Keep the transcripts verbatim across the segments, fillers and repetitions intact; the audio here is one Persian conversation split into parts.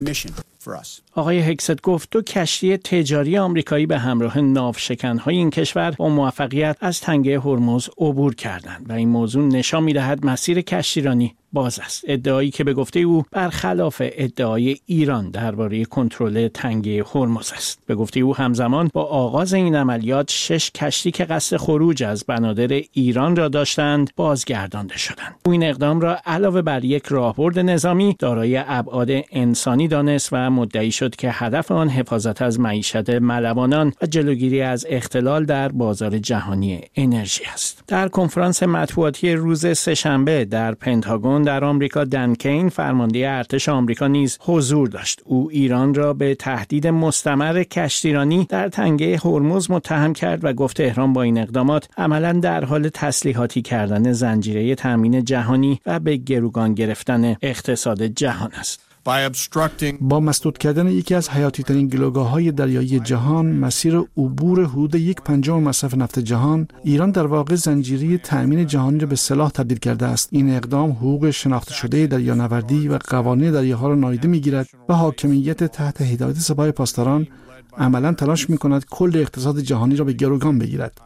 mission for us. آقای هکست گفت دو کشتی تجاری آمریکایی به همراه ناوشکن‌های این کشور با موفقیت از تنگه هرمز عبور کردند و این موضوع نشان می‌دهد مسیر کشتیرانی باز است. ادعایی که به گفته او برخلاف ادعای ایران درباره کنترل تنگه هرمز است. به گفته او همزمان با آغاز این عملیات شش کشتی که قصد خروج از بنادر ایران را داشتند بازگردانده شدند. او این اقدام را علاوه بر یک راهبرد نظامی دارای ابعاد انسانی دانست و مدعی شد که هدف آن حفاظت از معیشت ملوانان و جلوگیری از اختلال در بازار جهانی انرژی است. در کنفرانس مطبوعاتی روز سه‌شنبه در پنتاگون در آمریکا، دن کین فرمانده ارتش آمریکا نیز حضور داشت. او ایران را به تهدید مستمر کشتیرانی در تنگه هرمز متهم کرد و گفت تهران با این اقدامات عملاً در حال تسلیحاتی کردن زنجیره تامین جهانی و به گروگان گرفتن اقتصاد جهان است. با مسدود کردن یکی از حیاتی ترین گلوگاه‌های دریایی جهان، مسیر عبور حدود یک پنجم مصرف نفت جهان، ایران در واقع زنجیره تأمین جهانی را به سلاح تبدیل کرده است. این اقدام حقوق شناخته شده دریانوردی و قوانین دریاها را نادیده می‌گیرد و حاکمیت تحت هدایت سپاه پاسداران عملاً تلاش می‌کند کل اقتصاد جهانی را به گروگان بگیرد.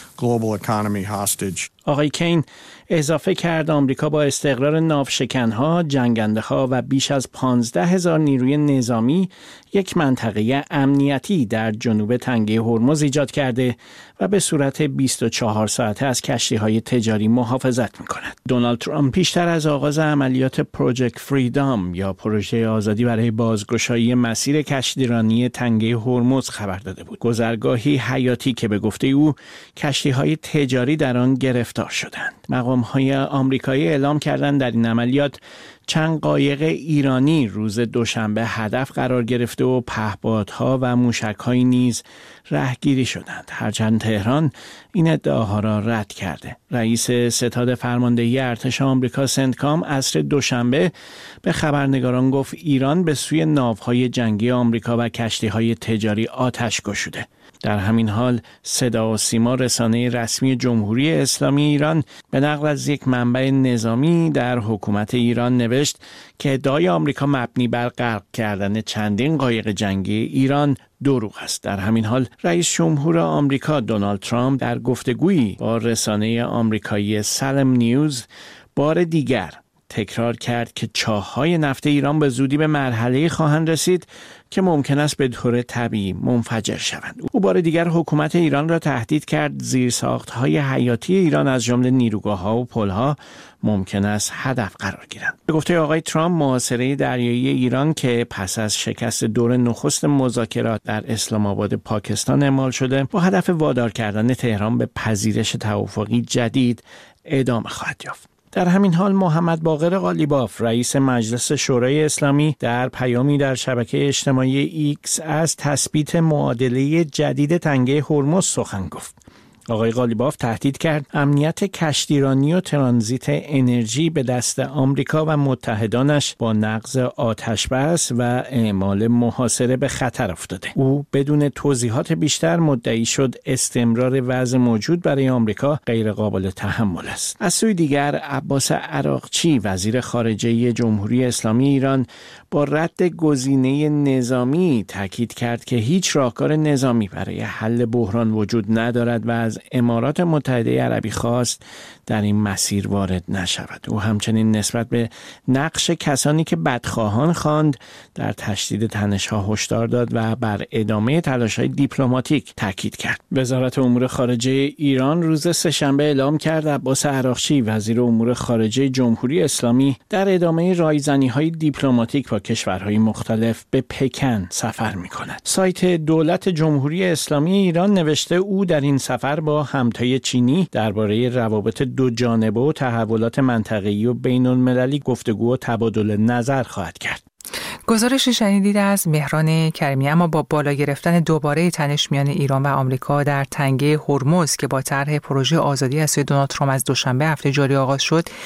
آقای کین اضافه کرد آمریکا با استقرار ناوشکن‌ها، جنگنده‌ها و بیش از پانزده هزار نیروی نظامی یک منطقه امنیتی در جنوب تنگه هرمز ایجاد کرده و به صورت بیست و چهار ساعته از کشتی‌های تجاری محافظت می‌کند. دونالد ترامپ پیشتر از آغاز عملیات پروژکت فریدام یا پروژه آزادی برای بازگشایی مسیر کشتیرانی تنگه هرمز خبر داده بود. گذرگاهی حیاتی که به گفته او کشتی‌های تجاری در آن گرفتار شدند. مقام‌های آمریکایی اعلام کردند در این عملیات چند قایق ایرانی روز دوشنبه هدف قرار گرفته و پهپادها و موشک‌های نیز رهگیری شدند. هرچند تهران این ادعاها را رد کرده. رئیس ستاد فرماندهی ارتش آمریکا سنتکام عصر دوشنبه به خبرنگاران گفت ایران به سوی ناوهای جنگی آمریکا و کشتی‌های تجاری آتش گشوده. در همین حال صدا و سیما رسانه رسمی جمهوری اسلامی ایران به نقل از یک منبع نظامی در حکومت ایران نوشت که ادعای آمریکا مبنی بر غرق کردن چندین قایق جنگی ایران دروغ است. در همین حال رئیس جمهور آمریکا دونالد ترامپ در گفتگویی با رسانه آمریکایی سالم نیوز بار دیگر تکرار کرد که چاه‌های نفت ایران به زودی به مرحله‌ای خواهند رسید که ممکن است به طور طبیعی منفجر شوند. او بار دیگر حکومت ایران را تهدید کرد زیرساخت‌های حیاتی ایران از جمله نیروگاه‌ها و پل‌ها ممکن است هدف قرار گیرند. به گفته آقای ترامپ، محاصره دریایی ایران که پس از شکست دور نخست مذاکرات در اسلام آباد پاکستان اعمال شده، با هدف وادار کردن تهران به پذیرش توافقی جدید ادامه خواهد یافت. در همین حال محمد باقر قالیباف رئیس مجلس شورای اسلامی در پیامی در شبکه اجتماعی ایکس از تثبیت معادله جدید تنگه هرمز سخن گفت. آقای قالیباف تهدید کرد امنیت کشتیرانی و ترانزیت انرژی به دست آمریکا و متحدانش با نقض آتشبس و اعمال محاصره به خطر افتاده. او بدون توضیحات بیشتر مدعی شد استمرار وضع موجود برای آمریکا غیر قابل تحمل است. از سوی دیگر عباس عراقچی وزیر خارجه جمهوری اسلامی ایران با رد گزینه نظامی تاکید کرد که هیچ راهکار نظامی برای حل بحران وجود ندارد و از امارات متحده عربی خواست در این مسیر وارد نشود. او همچنین نسبت به نقش کسانی که بدخواهان خواند در تشدید تنش‌ها هشدار داد و بر ادامه تلاش‌های دیپلماتیک تاکید کرد. وزارت امور خارجه ایران روز سه‌شنبه اعلام کرد عباس عراقچی وزیر امور خارجه جمهوری اسلامی در ادامه رایزنی‌های دیپلماتیک با کشورهای مختلف به پکن سفر می‌کند. سایت دولت جمهوری اسلامی ایران نوشته او در این سفر با همتای چینی درباره روابط دو جانبه و تحولات منطقه‌ای و بین‌المللی گفتگو و تبادل نظر خواهد کرد. گزارشی شنیدید از مهران کریمی. اما با بالا گرفتن دوباره تنش میان ایران و آمریکا در تنگه هرمز که با طرح پروژه آزادی از سوی دونالد ترامپ از دوشنبه هفته جاری آغاز شد،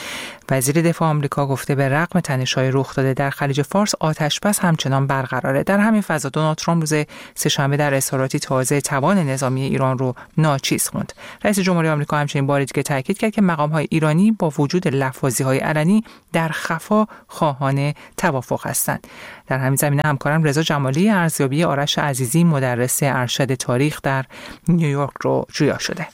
وزیر دفاع آمریکا گفته به رغم تنش‌های رخ داده در خلیج فارس، آتش‌بس همچنان برقراره. در همین فضا دونالد ترامپ روز سه‌شنبه در اظهاراتی تازه توان نظامی ایران رو ناچیز خوند. رئیس جمهوری آمریکا همچنین بار دیگه تاکید کرد که مقام‌های ایرانی با وجود لفاظی‌های علنی در خفا خواهان توافق هستند. در همین زمینه همکارم رضا جمالی ارزیابی آرش عزیزی مدرس ارشد تاریخ در نیویورک رو جویا شده.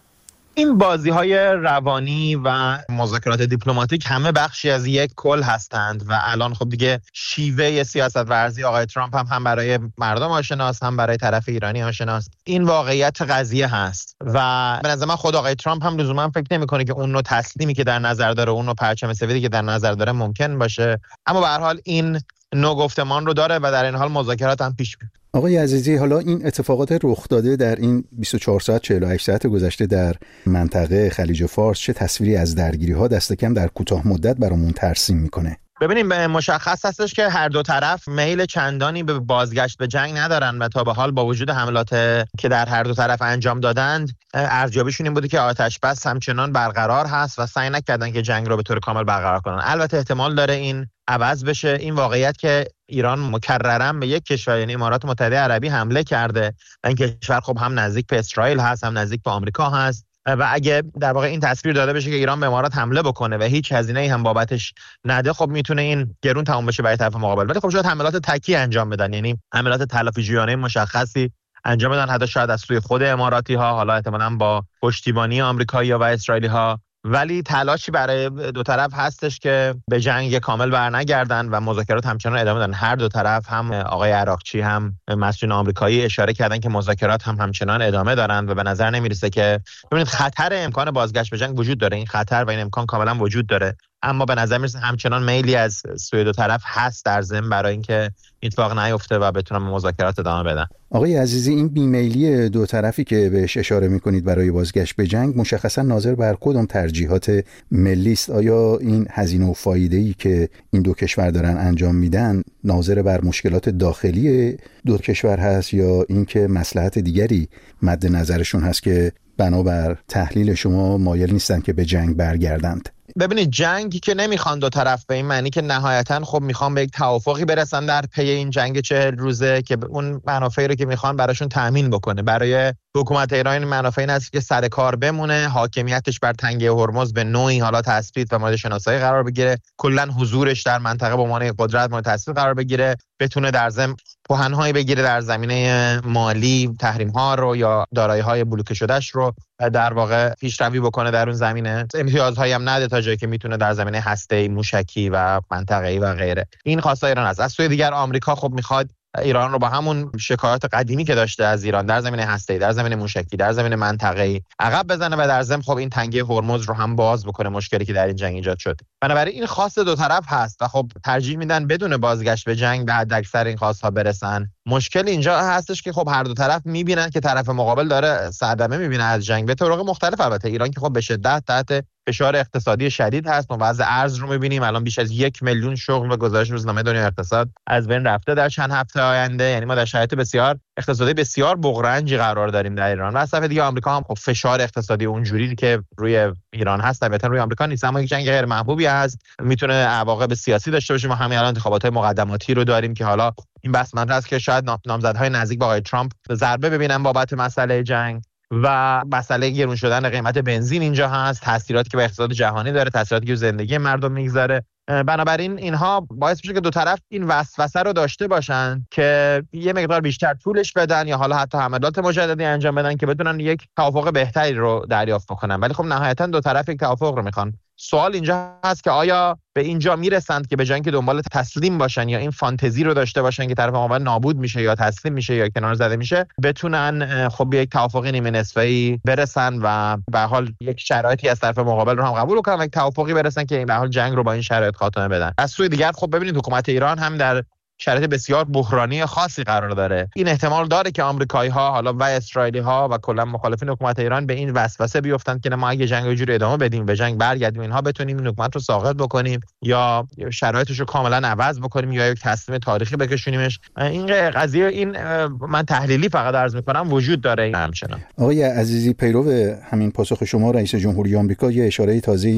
این بازی‌های روانی و مذاکرات دیپلماتیک همه بخشی از یک کل هستند و الان خب دیگه شیوه سیاست ورزی آقای ترامپ هم هم برای مردم آشناست، هم برای طرف ایرانی آشناست. این واقعیت قضیه هست و به نظر من خود آقای ترامپ هم لزوما فکر نمی‌کنه که اون نوع تسلیمی که در نظر داره، اون نوع پرچم سفیدی که در نظر داره ممکن باشه، اما به هر حال این نوع گفتمان رو داره و در این حال مذاکرات هم پیش میره. آقای عزیزی، حالا این اتفاقات رخ داده در این بیست و چهار ساعت چهل و هشت ساعت گذشته در منطقه خلیج فارس چه تصویری از درگیری‌ها دست کم در کوتاه مدت برامون ترسیم میکنه؟ ببینیم مشخص هستش که هر دو طرف میل چندانی به بازگشت به جنگ ندارن و تا به حال با وجود حملات که در هر دو طرف انجام دادند، ارزیابیشون این بوده که آتش بس همچنان برقرار هست و سعی نکردن که جنگ رو به طور کامل برقرار کنن. البته احتمال داره این عوض بشه. این واقعیت که ایران مکررن به یک کشور یعنی امارات متحده عربی حمله کرده و این کشور خب هم نزدیک به اسرائیل هست، هم نزدیک به آمریکا هست و اگه در واقع این تصویر داده بشه که ایران به امارات حمله بکنه و هیچ هزینه‌ای هم بابتش نده، خب میتونه این گرون تمام بشه برای طرف مقابل. ولی خب شاید حملات تکی انجام بدن، یعنی حملات تلافی‌جویانه مشخصی انجام بدن، حتی شاید از سوی خود اماراتی ها، حالا احتمالاً با پشتیبانی آمریکایی‌ها و اسرائیلی ها. ولی تلاشی برای دو طرف هستش که به جنگ کامل برنگردن و مذاکرات همچنان ادامه دادن. هر دو طرف، هم آقای عراقچی هم مسئولین آمریکایی، اشاره کردن که مذاکرات هم همچنان ادامه دارن و به نظر نمیرسه که ببینید خطر امکان بازگشت به جنگ وجود داره. این خطر و این امکان کاملا وجود داره، اما به نظر میرسه همچنان میلی از سوی دو طرف هست در ضمن برای اینکه اتفاق نیفته و بتونن مذاکرات ادامه بدن. آقای عزیزی، این بیمیلی دو طرفی که بهش اشاره میکنید برای بازگشت به جنگ مشخصا ناظر بر کدام ترجیحات ملی است؟ آیا این هزینه و فایده‌ای که این دو کشور دارن انجام میدن ناظر بر مشکلات داخلی دو کشور هست یا اینکه مصلحت دیگری مد نظرشون هست که بنابر تحلیل شما مایل نیستن که به جنگ برگردند؟ ببینید، جنگی که نمیخوان دو طرف، به این معنی که نهایتاً خب میخوان به یک توافقی برسن در پی این جنگ چهل روزه که اون منافعی رو که میخوان براشون تامین بکنه. برای حکومت ایران منافعی هست که سر کار بمونه، حاکمیتش بر تنگه هرمز به نوعی حالا تثبیت و مورد شناسایی قرار بگیره، کلا حضورش در منطقه به عنوان قدرت مورد تثبیت قرار بگیره، بتونه در ضمن پوهن‌هایی بگیره در زمینه مالی، تحریم‌ها رو یا دارایی‌های بلوکه شدهش رو در واقع پیشروی بکنه در اون زمینه، امتیازهایی هم نده تا جایی که میتونه در زمینه هسته‌ای، موشکی و منطقه‌ای و غیره. این خواستای ایران است. از سوی دیگر آمریکا خب میخواد ایران رو با همون شکایات قدیمی که داشته از ایران در زمینه هسته‌ای، در زمینه موشکی، در زمینه منطقه‌ای عقب بزنه و در ضمن خب این تنگه هرمز رو هم باز بکنه، مشکلی که در این جنگ ایجاد شد. بنابراین این خواست دو طرف هست و خب ترجیح میدن بدون بازگشت به جنگ به حداکثر این خواست‌ها برسن. مشکل اینجا هستش که خب هر دو طرف میبینن که طرف مقابل داره صدمه میبینه از جنگ به طرق مختلف. البته ایران که خب به شدت تحت فشار اقتصادی شدید هست. ما وضع ارز رو میبینیم، الان بیش از یک میلیون شغل و گزارش روزنامه دنیا اقتصاد از بین رفته در چند هفته آینده. یعنی ما در شرایط بسیار اقتصادی بسیار بغرنجی قرار داریم در ایران. و از طرف دیگه آمریکا هم خب فشار اقتصادی اونجوری که روی ایران هست البته روی آمریکا نیست، اما یک جنگ غیر محبوبی هست، میتونه عواقب سیاسی داشته باشه. ما همین الان انتخابات مقدماتی رو داریم که حالا این بحث مطرح است که شاید نامزدهای نزدیک با آقای ترامپ ضربه ببینن بابت مسئله جنگ و مسئله گرون شدن قیمت بنزین اینجا هست، تاثیراتی که به اقتصاد جهانی داره، تاثیراتی که زندگی مردم میگذاره. بنابراین اینها باعث میشه که دو طرف این وسوسه رو داشته باشن که یه مقدار بیشتر طولش بدن یا حالا حتی حملات مجددی انجام بدن که بتونن یک توافق بهتری رو دریافت بکنن. ولی خب نهایتا دو طرف یک توافق رو میخوان. سوال اینجا هست که آیا به اینجا میرسند که به جای اینکه دنبال تسلیم باشن یا این فانتزی رو داشته باشن که طرف مقابل نابود میشه یا تسلیم میشه یا کنار زده میشه، بتونن خب به یک توافق نیمه نصفه‌ای برسن و به هر حال یک شرایطی از طرف مقابل رو هم قبول کنن و یک توافقی برسن که به هر حال جنگ رو با این شرایط خاتمه بدن. از سوی دیگر خب ببینید حکومت ایران هم در شرایط بسیار بحرانی خاصی قرار داره. این احتمال داره که آمریکایی‌ها حالا و اسرائیلی‌ها و کلا مخالفین حکومت ایران به این وسوسه بیفتن که ما اگه جنگ اینجوری ادامه بدیم، به جنگ برگردیم، اینها بتونیم این حکومت رو ساقط بکنیم یا شرایطش رو کاملا عوض بکنیم یا یک تصمیم تاریخی بکشونیمش. این قضیه این من تحلیلی فقط عرض می‌کنم وجود داره. همچنان آقای عزیزی، پیرو همین پاسخ شما رئیس جمهوری آمریکا یه اشاره تازه‌ای هم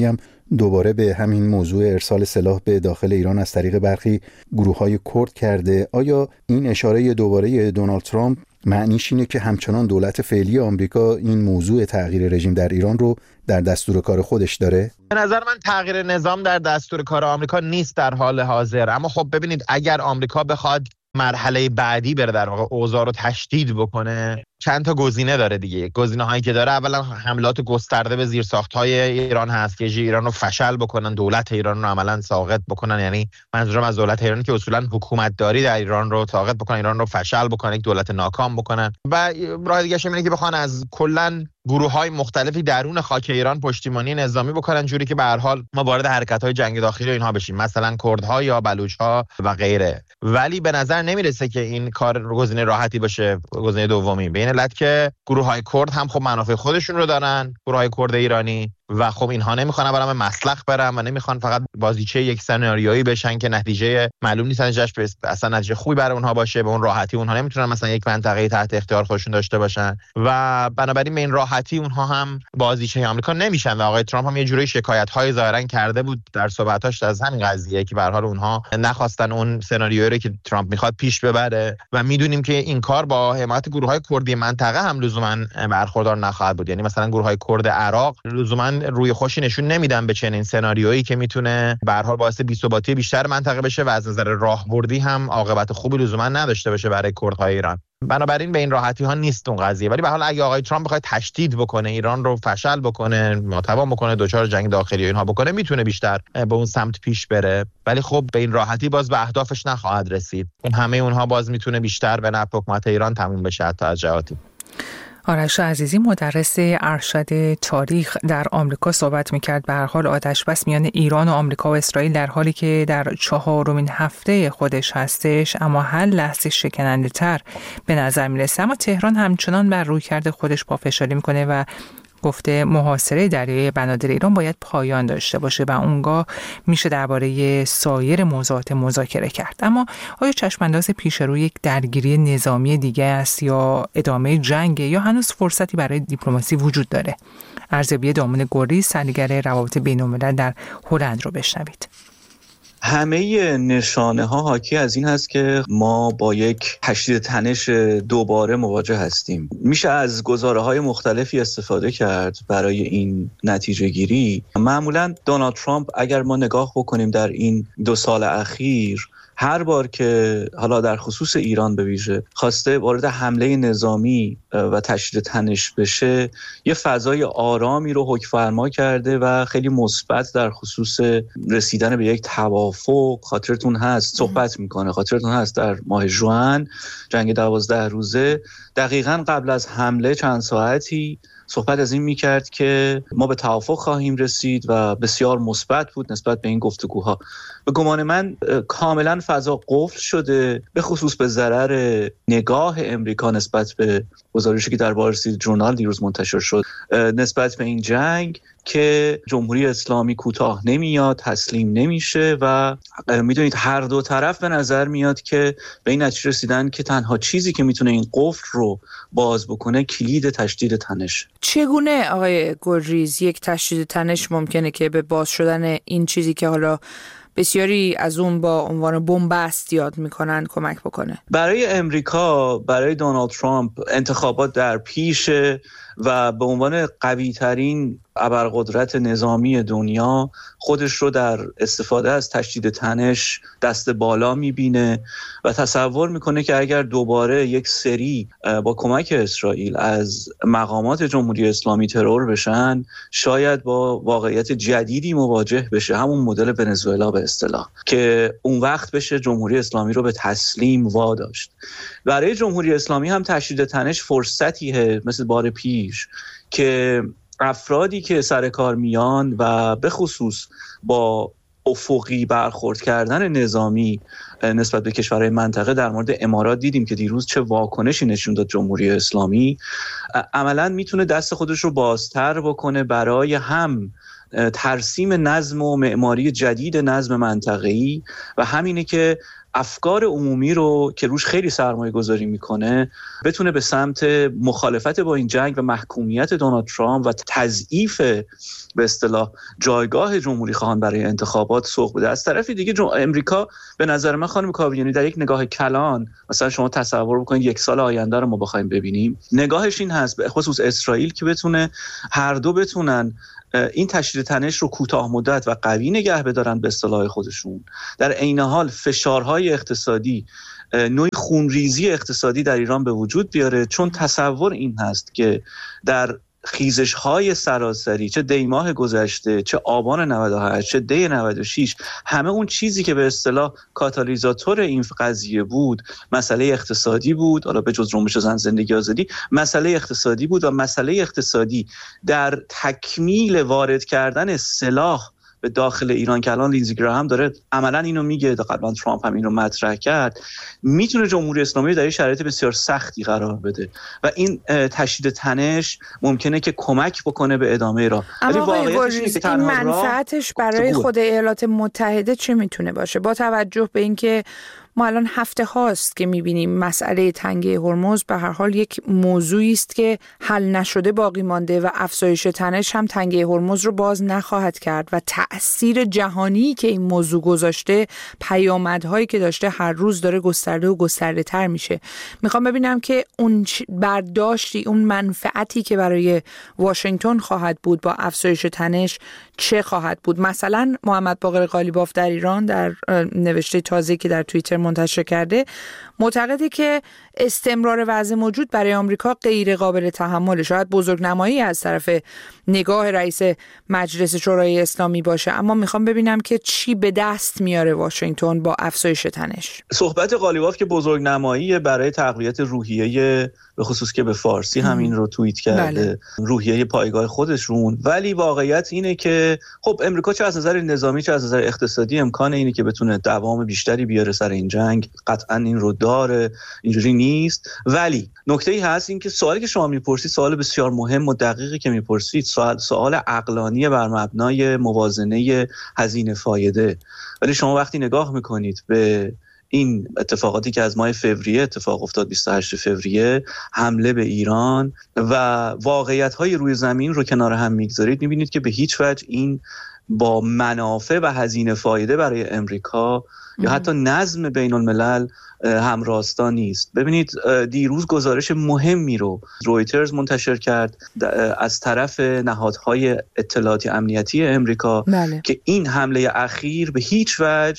دوباره به همین موضوع ارسال سلاح به داخل ایران از طریق برخی گروه‌های کرد کرده. آیا این اشاره دوباره دونالد ترامپ معنیش اینه که همچنان دولت فعلی آمریکا این موضوع تغییر رژیم در ایران رو در دستور کار خودش داره؟ به نظر من تغییر نظام در دستور کار آمریکا نیست در حال حاضر، اما خب ببینید اگر آمریکا بخواد مرحله بعدی بره، در واقع اوضاع رو تشدید بکنه، چند تا گزینه داره دیگه. گزینه هایی که داره اولا حملات گسترده به زیرساخت‌های ایران هست که ایران رو فشل بکنن، دولت ایران رو عملاً ساقط بکنن. یعنی منظورم از دولت ایران که اصولاً حکومت داری در ایران رو ساقط بکنن، ایران رو فشل بکنن، یک دولت ناکام بکنن. و راه دیگه اش اینه که بخوان از کلاً گروه‌های مختلفی درون خاک ایران پشتیبانی نظامی بکنن، جوری که به هر حال ما وارد حرکت‌های جنگ داخلی اینها بشیم، مثلا کردها یا بلوچ‌ها و غیره. ولی به نظر نمیرسه که این کار گزینه راحتی باشه، گزینه دومی، به این علت که گروه‌های کرد هم خب منافع خودشون رو دارن، گروه‌های کرد ایرانی، و خب اینها نمیخوان برام مسلخ برن و نمیخوان فقط بازیچه یک سناریویی بشن که نتیجه معلوم نیست نتیجهش اصلا نتیجه خوبی برای اونها باشه. به اون راحتی اونها نمیتونن مثلا یک منطقه تحت اختیار خودشون داشته باشن و بنابراین به این راحتی اونها هم بازیچه آمریکا نمیشن. و آقای ترامپ هم یه جوری شکایت‌های ظاهرا کرده بود در صحبتاش از همین قضیه که به هر حال اونها نخواستن اون سناریویی رو که ترامپ میخواد پیش ببره و میدونیم که این کار با حمایت گروه‌های کردی منطقه هم لزوما برخوردار نخواهد بود. یعنی مثلا گروه‌های کرد عراق لزوما روی خوشی نشون نمیدن به چنین سناریویی که میتونه به هر حال باعث بی‌ثباتی بیشتر منطقه بشه و از نظر راهبردی هم عاقبت خوبی لزوما نداشته باشه برای کردهای ایران. بنابراین به این راحتی ها نیست اون قضیه. ولی به هر حال اگه آقای ترامپ بخواد تشدید بکنه، ایران رو فشل بکنه، ناتوان بکنه، دچار جنگ داخلی اینها بکنه، میتونه بیشتر به اون سمت پیش بره. ولی خب به این راحتی باز به اهدافش نخواهد رسید. اون همه اونها باز میتونه بیشتر به نفع حکومت ایران تموم بشه حتی از جهاتی. آرش عزیزی مدرس ارشد تاریخ در آمریکا صحبت میکرد. به هر حال آتش بس میان ایران و آمریکا و اسرائیل در حالی که در چهارمین هفته خودش هستش، اما هر لحظه شکننده تر به نظر میرسه. اما تهران همچنان بر رویکرد خودش پافشاری میکنه و گفته محاصره دریای بنادر ایران باید پایان داشته باشه و اونگاه میشه درباره سایر موضوعات مذاکره کرد. اما آیا چشمانداز پیش روی یک درگیری نظامی دیگه است یا ادامه جنگ یا هنوز فرصتی برای دیپلماسی وجود داره؟ ارزیابی دامون گریز، سرلیگر روابط بین‌الملل در هلند رو بشنوید. همه نشانه ها حاکی از این هست که ما با یک تشدید تنش دوباره مواجه هستیم. میشه از گزاره های مختلفی استفاده کرد برای این نتیجه گیری. معمولا دونالد ترامپ اگر ما نگاه بکنیم در این دو سال اخیر، هر بار که حالا در خصوص ایران به ویژه خواسته وارد حمله نظامی و تشدید تنش بشه، یه فضای آرامی رو حکم فرما کرده و خیلی مثبت در خصوص رسیدن به یک توافق. خاطرتون هست صحبت میکنه، خاطرتون هست در ماه ژوئن جنگ دوازده روزه دقیقاً قبل از حمله چند ساعتی صحبت از این میکرد که ما به توافق خواهیم رسید و بسیار مثبت بود نسبت به این گفتگوها. به گمان من کاملا فضا قفل شده، به خصوص به ضرر نگاه امریکا نسبت به گزارشی که در وال استریت جورنال دیروز منتشر شد نسبت به این جنگ، که جمهوری اسلامی کوتاه نمیاد، تسلیم نمیشه و میدونید هر دو طرف به نظر میاد که به این نتیجه رسیدن که تنها چیزی که میتونه این قفل رو باز بکنه کلید تشدید تنش. چگونه آقای گریز یک تشدید تنش ممکنه که به باز شدن این چیزی که حالا بسیاری از اون با عنوان بنبست یاد میکنن کمک بکنه؟ برای امریکا، برای دونالد ترامپ انتخابات در پیشه و به عنوان قوی ترین ابرقدرت نظامی دنیا خودش رو در استفاده از تشدید تنش دست بالا میبینه و تصور میکنه که اگر دوباره یک سری با کمک اسرائیل از مقامات جمهوری اسلامی ترور بشن، شاید با واقعیت جدیدی مواجه بشه، همون مدل ونزوئلا به اصطلاح، که اون وقت بشه جمهوری اسلامی رو به تسلیم واداشت. برای جمهوری اسلامی هم تشدید تنش فرصتیه مثل بار پیش که افرادی که سر کار میان و به خصوص با افقی برخورد کردن نظامی نسبت به کشورهای منطقه، در مورد امارات دیدیم که دیروز چه واکنشی نشون داد جمهوری اسلامی، عملاً میتونه دست خودش رو بازتر بکنه برای هم ترسیم نظم و معماری جدید نظم منطقه‌ای و همینه که افکار عمومی رو که روش خیلی سرمایه گذاری میکنه بتونه به سمت مخالفت با این جنگ و محکومیت دونالد ترامپ و تضعیف به اصطلاح جایگاه جمهوری خواهان برای انتخابات سوق بده. از طرف دیگه امریکا به نظر من خانم کاویانی در یک نگاه کلان، مثلا شما تصور بکنید یک سال آینده رو ما بخوایم ببینیم، نگاهش این هست به خصوص اسرائیل که بتونه هر دو بتونن این تشدید تنش رو کوتاه مدت و قوی نگه بدارن به اصطلاح خودشون، در عین حال فشارهای اقتصادی نوعی خونریزی اقتصادی در ایران به وجود بیاره، چون تصور این هست که در خیزش‌های سراسری چه دی ماه گذشته، چه آبان نود و هشت، چه دی نود و شش، همه اون چیزی که به اصطلاح کاتالیزاتور این قضیه بود مسئله اقتصادی بود، حالا به جز جنبش زن زندگی آزادی مسئله اقتصادی بود و مسئله اقتصادی در تکمیل وارد کردن سلاح به داخل ایران که الان لینزی گراهام داره عملاً اینو میگه، قبلا ترامپ هم اینو مطرح کرد، میتونه جمهوری اسلامی در این شرایط بسیار سختی قرار بده و این تشدید تنش ممکنه که کمک بکنه به ادامه راه. ولی واقعیتش اینه که این منفعتش برای خود ایالات متحده چه میتونه باشه با توجه به اینکه ما الان هفته هاست که میبینیم مسئله تنگه هرمز به هر حال یک موضوعی است که حل نشده باقی مانده و افزایش تنش هم تنگه هرمز رو باز نخواهد کرد و تأثیر جهانی که این موضوع گذاشته، پیامدهایی که داشته هر روز داره گسترده و گسترده تر میشه. میخوام ببینم که اون برداشتی، اون منفعتی که برای واشنگتن خواهد بود با افزایش تنش چه خواهد بود. مثلا محمد باقر قالیباف در ایران در نوشته تازه‌ای که در توییتر منتشر کرده معتقده که استمرار وضع موجود برای آمریکا غیر قابل تحمله. شاید بزرگنمایی از طرف نگاه رئیس مجلس شورای اسلامی باشه، اما میخوام ببینم که چی به دست میاره واشنگتن با افزایش تنش. صحبت قالیباف که بزرگنمایی برای تقویت روحیه به خصوص که به فارسی همین رو توییت کرده، بله. روحیه پایگاه خودشون، ولی واقعیت اینه که خب امریکا چه از نظر نظامی چه از نظر اقتصادی امکان اینه که بتونه دوام بیشتری بیاره سر این جنگ، قطعا این رو داره، اینجوری نیست. ولی نکته‌ای هست این که سوالی که شما میپرسید سوال بسیار مهم و دقیقی که میپرسید، سوال سوال عقلانی بر مبنای موازنه هزینه فایده. ولی شما وقتی نگاه میکنید به این اتفاقاتی که از ماه فوریه اتفاق افتاد، بیست و هشت فوریه، حمله به ایران و واقعیت‌های روی زمین رو کنار هم میگذارید، میبینید که به هیچ وجه این با منافع و هزینه فایده برای امریکا یا حتی نظم بین الملل همراستا نیست. ببینید دیروز گزارش مهمی رو رویترز منتشر کرد از طرف نهادهای اطلاعاتی امنیتی امریکا، بله. که این حمله اخیر به هیچ وجه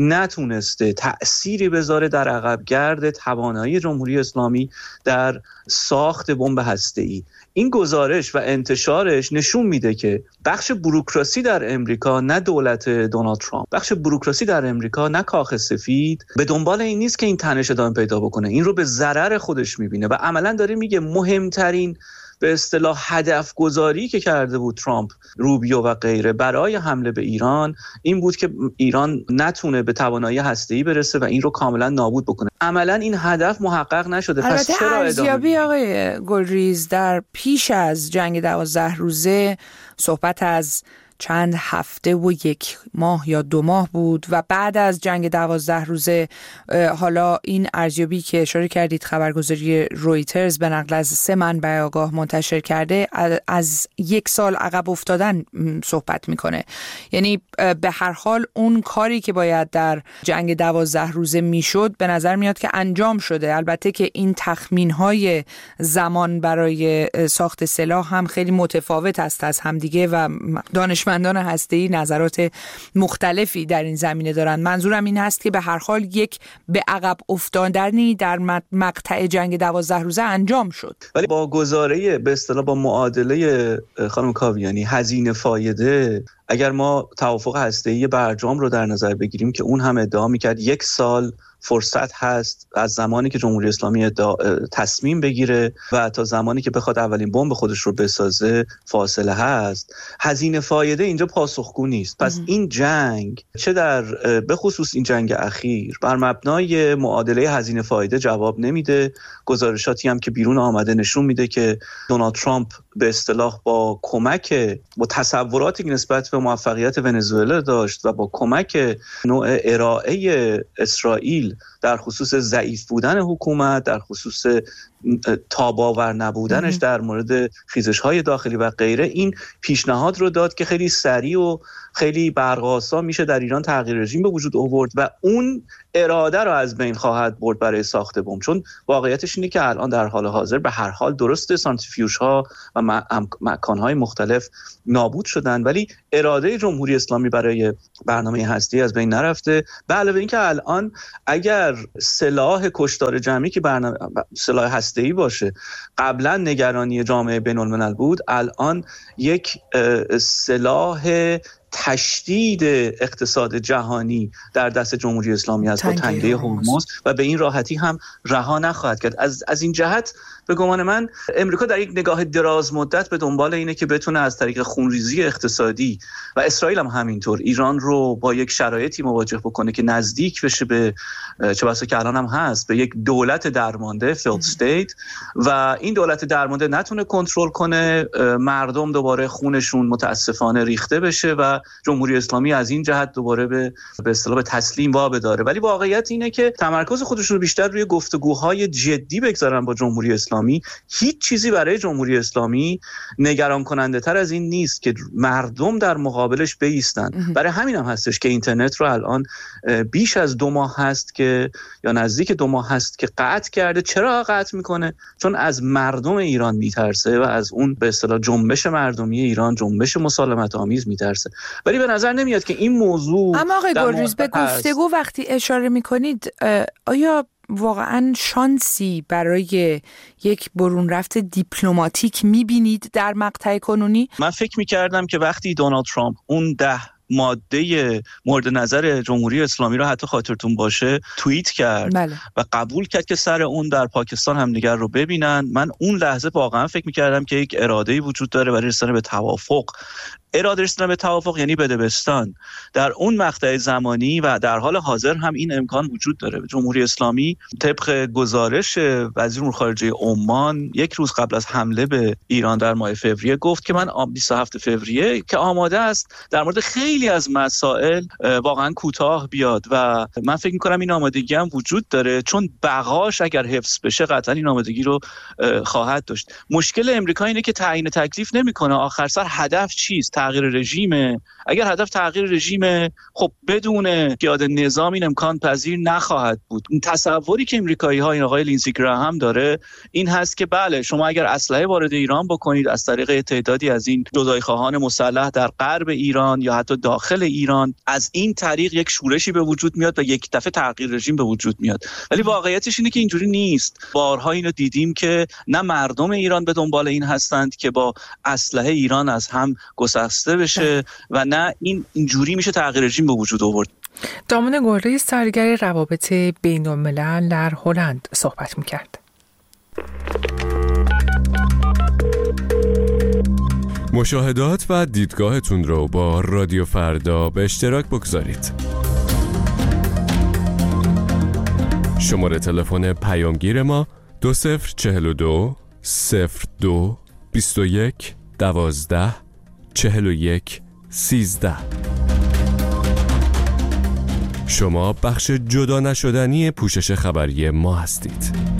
نتونسته تأثیری بذاره در عقبگرد توانایی جمهوری اسلامی در ساخت بمب هسته‌ای. این گزارش و انتشارش نشون میده که بخش بوروکراسی در امریکا، نه دولت دونالد ترامپ، بخش بوروکراسی در امریکا، نه کاخ سفید، به دنبال این نیست که این تنش ادامه پیدا بکنه، این رو به ضرر خودش میبینه و عملا داره میگه مهمترین به اصطلاح هدف گذاری که کرده بود ترامپ، روبیو و غیره برای حمله به ایران این بود که ایران نتونه به توانایی هسته‌ای برسه و این رو کاملا نابود بکنه. عملا این هدف محقق نشده. پس چرا ارزیابی آقای گلریز در پیش از جنگ دوازده روزه صحبت از چند هفته و یک ماه یا دو ماه بود و بعد از جنگ دوازده روزه حالا این ارزیابی که اشاره کردید خبرگزاری رویترز به نقل از سه منبع آگاه منتشر کرده از یک سال عقب افتادن صحبت میکنه. یعنی به هر حال اون کاری که باید در جنگ دوازده روزه میشد به نظر میاد که انجام شده. البته که این تخمین‌های زمان برای ساخت سلاح هم خیلی متفاوت است از همدیگه و دانشمندان هسته‌ای نظرات مختلفی در این زمینه دارن. منظورم این هست که به هر حال یک به عقب افتادنی در مقطع جنگ دوازده روزه انجام شد. ولی با گزاره به اصطلاح با معادله خانم کاویانی هزینه فایده، اگر ما توافق هسته‌ای برجام رو در نظر بگیریم که اون هم ادعا می‌کرد یک سال فرصت هست از زمانی که جمهوری اسلامی تصمیم بگیره و تا زمانی که بخواد اولین بمب خودش رو بسازه فاصله هست، هزینه فایده اینجا پاسخگو نیست. پس ام. این جنگ چه در به خصوص این جنگ اخیر بر مبنای معادله هزینه فایده جواب نمیده. گزارشاتی هم که بیرون آمده نشون میده که دونالد ترامپ به اصطلاح با کمک با تصوراتی که نسبت به موفقیت ونزوئلا داشت و با کمک نوع ارائه اسرائیل در خصوص ضعیف بودن حکومت، در خصوص تاباور نبودنش در مورد خیزش‌های داخلی و غیره، این پیشنهاد رو داد که خیلی سریع و خیلی برق‌آسا میشه در ایران تغییر رژیم به وجود آورد و اون اراده رو از بین خواهد برد برای ساخت بمب. چون واقعیتش اینه که الان در حال حاضر به هر حال درسته سانتریفیوژها و مکان‌های مختلف نابود شدن، ولی اراده جمهوری اسلامی برای برنامه هستی از بین نرفته. به علاوه اینکه الان اگر سلاح کشتار جمعی که برنامه سلاح هسته‌ای باشه قبلا نگرانی جامعه بین‌الملل بود، الان یک سلاح تشدید اقتصاد جهانی در دست جمهوری اسلامی است با تنگه هرمز و به این راحتی هم رها نخواهد کرد. از از این جهت به گمان من امریکا در یک نگاه دراز مدت به دنبال اینه که بتونه از طریق خونریزی اقتصادی و اسرائیل هم همینطور ایران رو با یک شرایطی مواجه بکنه که نزدیک بشه به چه بسا که الان هم هست به یک دولت درمانده فیلد استیت و این دولت درمانده نتونه کنترل کنه، مردم دوباره خونشون متاسفانه ریخته بشه و جمهوری اسلامی از این جهت دوباره به به اصطلاح به تسلیم وابه داره. ولی واقعیت اینه که تمرکز خودشون رو بیشتر روی گفتگوهای جدی بگذارن با جمهوری اسلامی. هیچ چیزی برای جمهوری اسلامی نگران کننده تر از این نیست که مردم در مقابلش بایستن. برای همین هم هستش که اینترنت رو الان بیش از دو ماه هست که یا نزدیک دو ماه هست که قطع کرده. چرا قطع میکنه؟ چون از مردم ایران میترسه و از اون به اصطلاح جنبش مردمی ایران، جنبش مسالمت آمیز میترسه. ولی به نظر نمیاد که این موضوع. اما آقای گلریز به گفتگو وقتی اشاره میکنید، آیا واقعا شانسی برای یک برون رفت دیپلماتیک میبینید در مقطع کنونی؟ من فکر میکردم که وقتی دونالد ترامپ اون ده ماده مورد نظر جمهوری اسلامی رو حتی خاطرتون باشه توییت کرد بله. و قبول کرد که سر اون در پاکستان همدیگر رو ببینن، من اون لحظه واقعا فکر میکردم که یک اراده‌ای وجود داره برای رسیدن به توافق. اراده رسیدن به توافق یعنی بدبستان. در اون مقطع زمانی و در حال حاضر هم این امکان وجود داره. جمهوری اسلامی طبق گزارش وزیر امور خارجه عمان یک روز قبل از حمله به ایران در ماه فوریه گفت که من بیست و هفتم فوریه که آماده است در مورد خیلی از مسائل واقعا کوتاه بیاد و من فکر می‌کنم این آمادگی هم وجود داره، چون بقاش اگر حفظ بشه قطعا این آمادگی رو خواهد داشت. مشکل امریکا اینه که تعیین تکلیف نمی‌کنه آخر سر هدف چیست؟ تغییر رژیم. اگر هدف تغییر رژیم، خب بدون پیاده نظام این امکان پذیر نخواهد بود. این تصوری که امریکایی‌ها، این آقای لینزی گراهام داره این هست که بله شما اگر اسلحه وارد ایران بکنید از طریق تعدادی از این جدایی‌خواهان مسلح در غرب ایران یا حتی داخل ایران، از این طریق یک شورشی به وجود میاد و یک دفعه تغییر رژیم به وجود میاد. ولی واقعیتش اینه که اینجوری نیست. بارها اینو دیدیم که نه مردم ایران به دنبال این هستند که با اسلحه ایران از هم گسسته بشه و نه این اینجوری میشه تغییر رژیم به وجود آورد. دامون گلریز سرگر روابط بین الملل در هلند صحبت میکرد. مشاهدات و دیدگاهتون رو با رادیو فردا به اشتراک بگذارید. شماره تلفن پیامگیر ما دو صفر چهل و دو صفر دو بیست و یک دوازده چهل و یک سیزده. شما بخش جدا نشدنی پوشش خبری ما هستید.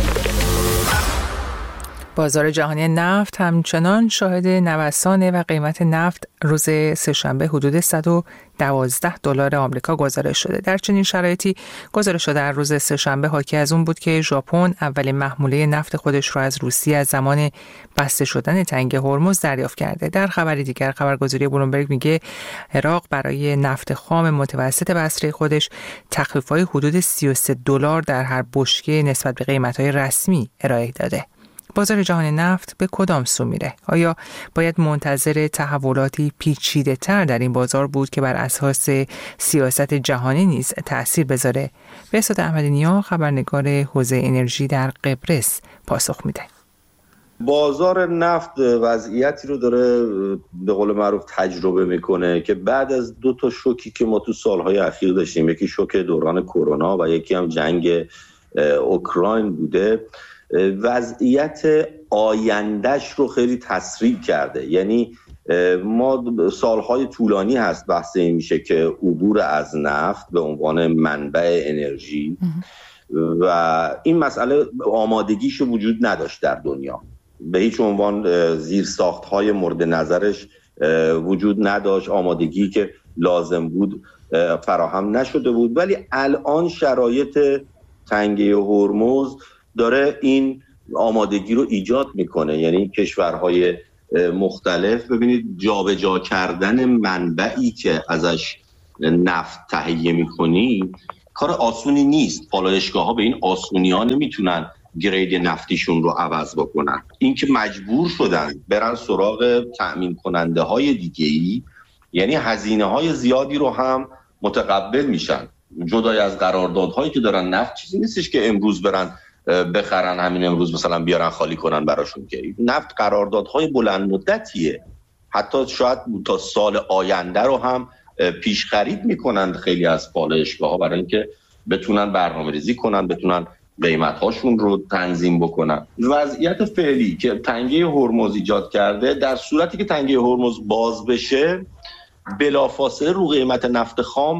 بازار جهانی نفت همچنان شاهد نوسان و قیمت نفت روز سه‌شنبه حدود صد و دوازده دلار آمریکا گزارش شده. در چنین شرایطی گزارش شده در روز سه‌شنبه حاکی از اون بود که ژاپن اولین محموله نفت خودش رو از روسیه از زمان بسته شدن تنگه هرمز دریافت کرده. در خبری دیگر خبرگزاری بلومبرگ میگه عراق برای نفت خام متوسط بصره خودش تخفیف‌های حدود سی و سه دلار در هر بشکه نسبت به قیمت‌های رسمی ارائه داده. بازار جهان نفت به کدام سو میره؟ آیا باید منتظر تحولاتی پیچیده تر در این بازار بود که بر اساس سیاست جهانی نیز تأثیر بذاره؟ بهزاد احمدی نیا خبرنگار حوزه انرژی در قبرس پاسخ میده. بازار نفت وضعیتی رو داره به قول معروف تجربه میکنه که بعد از دو تا شوکی که ما تو سالهای اخیر داشتیم، یکی شوک دوران کرونا و یکی هم جنگ اوکراین بوده، وضعیت آیندهش رو خیلی تسریع کرده. یعنی ما سالهای طولانی هست بحث این میشه که عبور از نفت به عنوان منبع انرژی و این مسئله آمادگیش وجود نداشت در دنیا، به هیچ عنوان زیرساخت‌های مورد نظرش وجود نداشت، آمادگی که لازم بود فراهم نشده بود. ولی الان شرایط تنگه هرمز داره این آمادگی رو ایجاد میکنه، یعنی کشورهای مختلف ببینید جابجا کردن منبعی که ازش نفت تهیه میکنی کار آسونی نیست. پالایشگاه ها به این آسونی ها نمیتونن گرید نفتیشون رو عوض بکنن. این که مجبور شدن برن سراغ تأمین کننده های دیگه‌ای، یعنی هزینه های زیادی رو هم متقبل میشن. جدای از قراردادهایی که دارن، نفت چیزی نیستش که امروز برن بخرن همین امروز مثلا بیارن خالی کنن براشون، که نفت قراردادهای بلند مدتیه، حتی شاید تا سال آینده رو هم پیش خرید میکنن خیلی از پالایشگاه‌ها برای اینکه بتونن برنامه‌ریزی کنن، بتونن قیمت‌هاشون رو تنظیم بکنن. وضعیت فعلی که تنگه هرمز ایجاد کرده، در صورتی که تنگه هرمز باز بشه بلافاصله رو قیمت نفت خام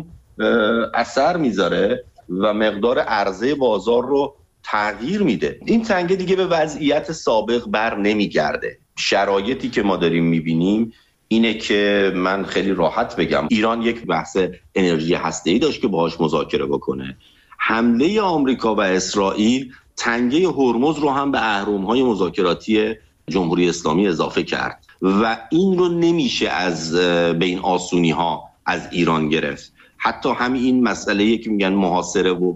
اثر میذاره و مقدار عرضه بازار رو تغییر میده. این تنگه دیگه به وضعیت سابق بر نمیگرده. شرایطی که ما داریم میبینیم اینه که من خیلی راحت بگم ایران یک بحث انرژی هسته‌ای داشت که باهاش مذاکره بکنه. حمله آمریکا و اسرائیل تنگه هرمز رو هم به اهرم‌های مذاکراتی جمهوری اسلامی اضافه کرد و این رو نمیشه از بین آسونی‌ها از ایران گرفت. حتی همین این مسئله‌ای که میگن محاصره و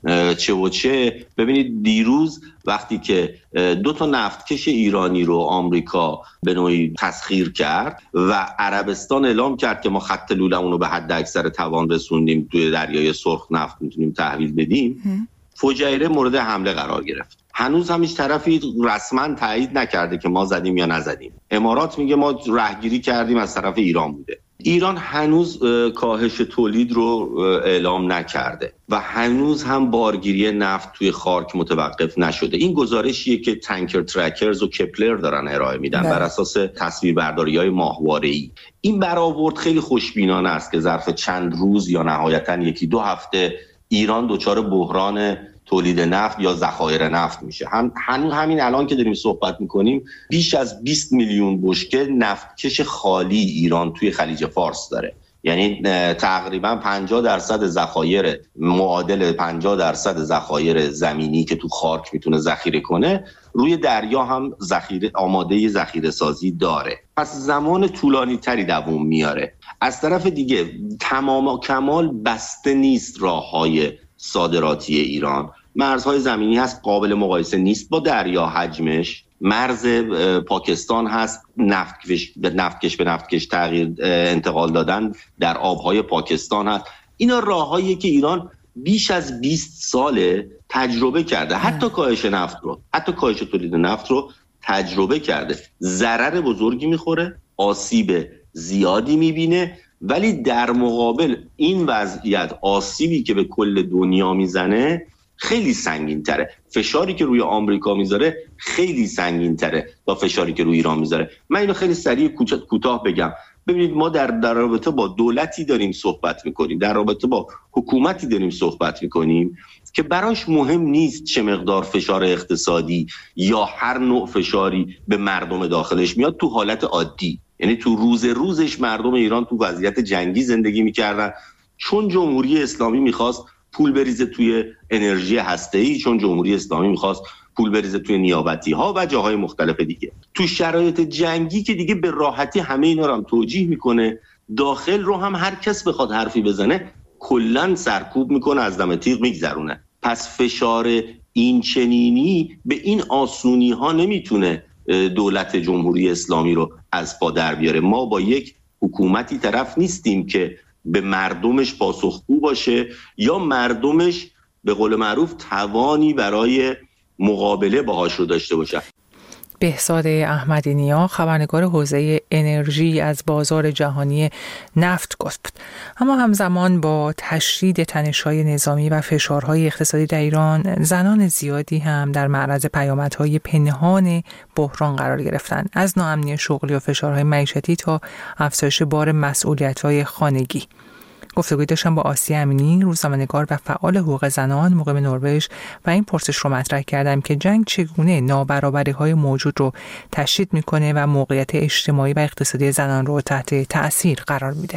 چه و چه، ببینید دیروز وقتی که دو تا نفتکش ایرانی رو آمریکا به نوعی تسخیر کرد و عربستان اعلام کرد که ما خط لولمون رو به حد اکثر توان رسوندیم، توی دریای سرخ نفت میتونیم تحویل بدیم، فجایره مورد حمله قرار گرفت. هنوز هم هیچ طرفی رسما تایید نکرده که ما زدیم یا نزدیم. امارات میگه ما رهگیری کردیم، از طرف ایران بوده. ایران هنوز کاهش تولید رو اعلام نکرده و هنوز هم بارگیری نفت توی خاک متوقف نشده. این گزارشیه که تانکر ترکرز و کپلر دارن ارائه میدن بر اساس تصویربرداری‌های ماهواره‌ای. این برآورد خیلی خوشبینانه است که ظرف چند روز یا نهایتاً یکی دو هفته ایران دچار بحران تولید نفت یا ذخایر نفت میشه. هم همین الان که داریم صحبت میکنیم بیش از بیست میلیون بشکه نفتکش خالی ایران توی خلیج فارس داره. یعنی تقریبا پنجاه درصد ذخایر، معادل پنجاه درصد ذخایر زمینی که تو خاک میتونه ذخیره کنه، روی دریا هم ذخیره آماده ذخیره سازی داره. پس زمان طولانی تری دوام میاره. از طرف دیگه تمام و کمال بسته نیست راههای صادراتی ایران. مرزهای زمینی هست، قابل مقایسه نیست با دریا حجمش. مرز پاکستان هست، نفتکش به نفتکش به نفتکش تغییر انتقال دادن در آبهای پاکستان هست. اینا راههایی که ایران بیش از بیست ساله تجربه کرده، حتی کاهش نفت رو، حتی کاهش تولید نفت رو تجربه کرده. ضرر بزرگی میخوره، آسیب زیادی میبینه، ولی در مقابل این وضعیت آسیبی که به کل دنیا میزنه خیلی سنگین تره. فشاری که روی آمریکا میذاره خیلی سنگین تره با فشاری که روی ایران میذاره. من اینو خیلی سریع کوتاه بگم. ببینید ما در در رابطه با دولتی داریم صحبت میکنیم، در رابطه با حکومتی داریم صحبت میکنیم که براش مهم نیست چه مقدار فشار اقتصادی یا هر نوع فشاری به مردم داخلش میاد. تو حالت عادی، یعنی تو روز روزش مردم ایران تو وضعیت جنگی زندگی میکردن، چون جمهوری اسلامی میخواست پول بریزه توی انرژی هسته‌ای، چون جمهوری اسلامی میخواست پول بریزه توی نیابتی ها و جاهای مختلف دیگه. تو شرایط جنگی که دیگه به راحتی همه اینا رو هم توجیه میکنه، داخل رو هم هر کس بخواد حرفی بزنه کلن سرکوب میکنه، از دم تیغ میگذرونه. پس فشار این چنینی به این آسونی ها نمیتونه دولت جمهوری اسلامی رو از پا در بیاره. ما با یک حکومتی طرف نیستیم که به مردمش پاسخگو باشه یا مردمش به قول معروف توانی برای مقابله باهاش رو داشته باشه. بهزاد احمدی نیا، خبرنگار حوزه انرژی از بازار جهانی نفت گفت. اما همزمان با تشدید تنش‌های نظامی و فشارهای اقتصادی در ایران، زنان زیادی هم در معرض پیامدهای پنهان بحران قرار گرفتند، از ناامنی شغلی و فشارهای معیشتی تا افزایش بار مسئولیت‌های خانگی. گفتگوی داشتم با آسیه امینی، روزنامه‌نگار و فعال حقوق زنان مقیم نروژ، و این پرسش رو مطرح کردم که جنگ چگونه نابرابری‌های موجود رو تشدید می‌کنه و موقعیت اجتماعی و اقتصادی زنان رو تحت تأثیر قرار میده.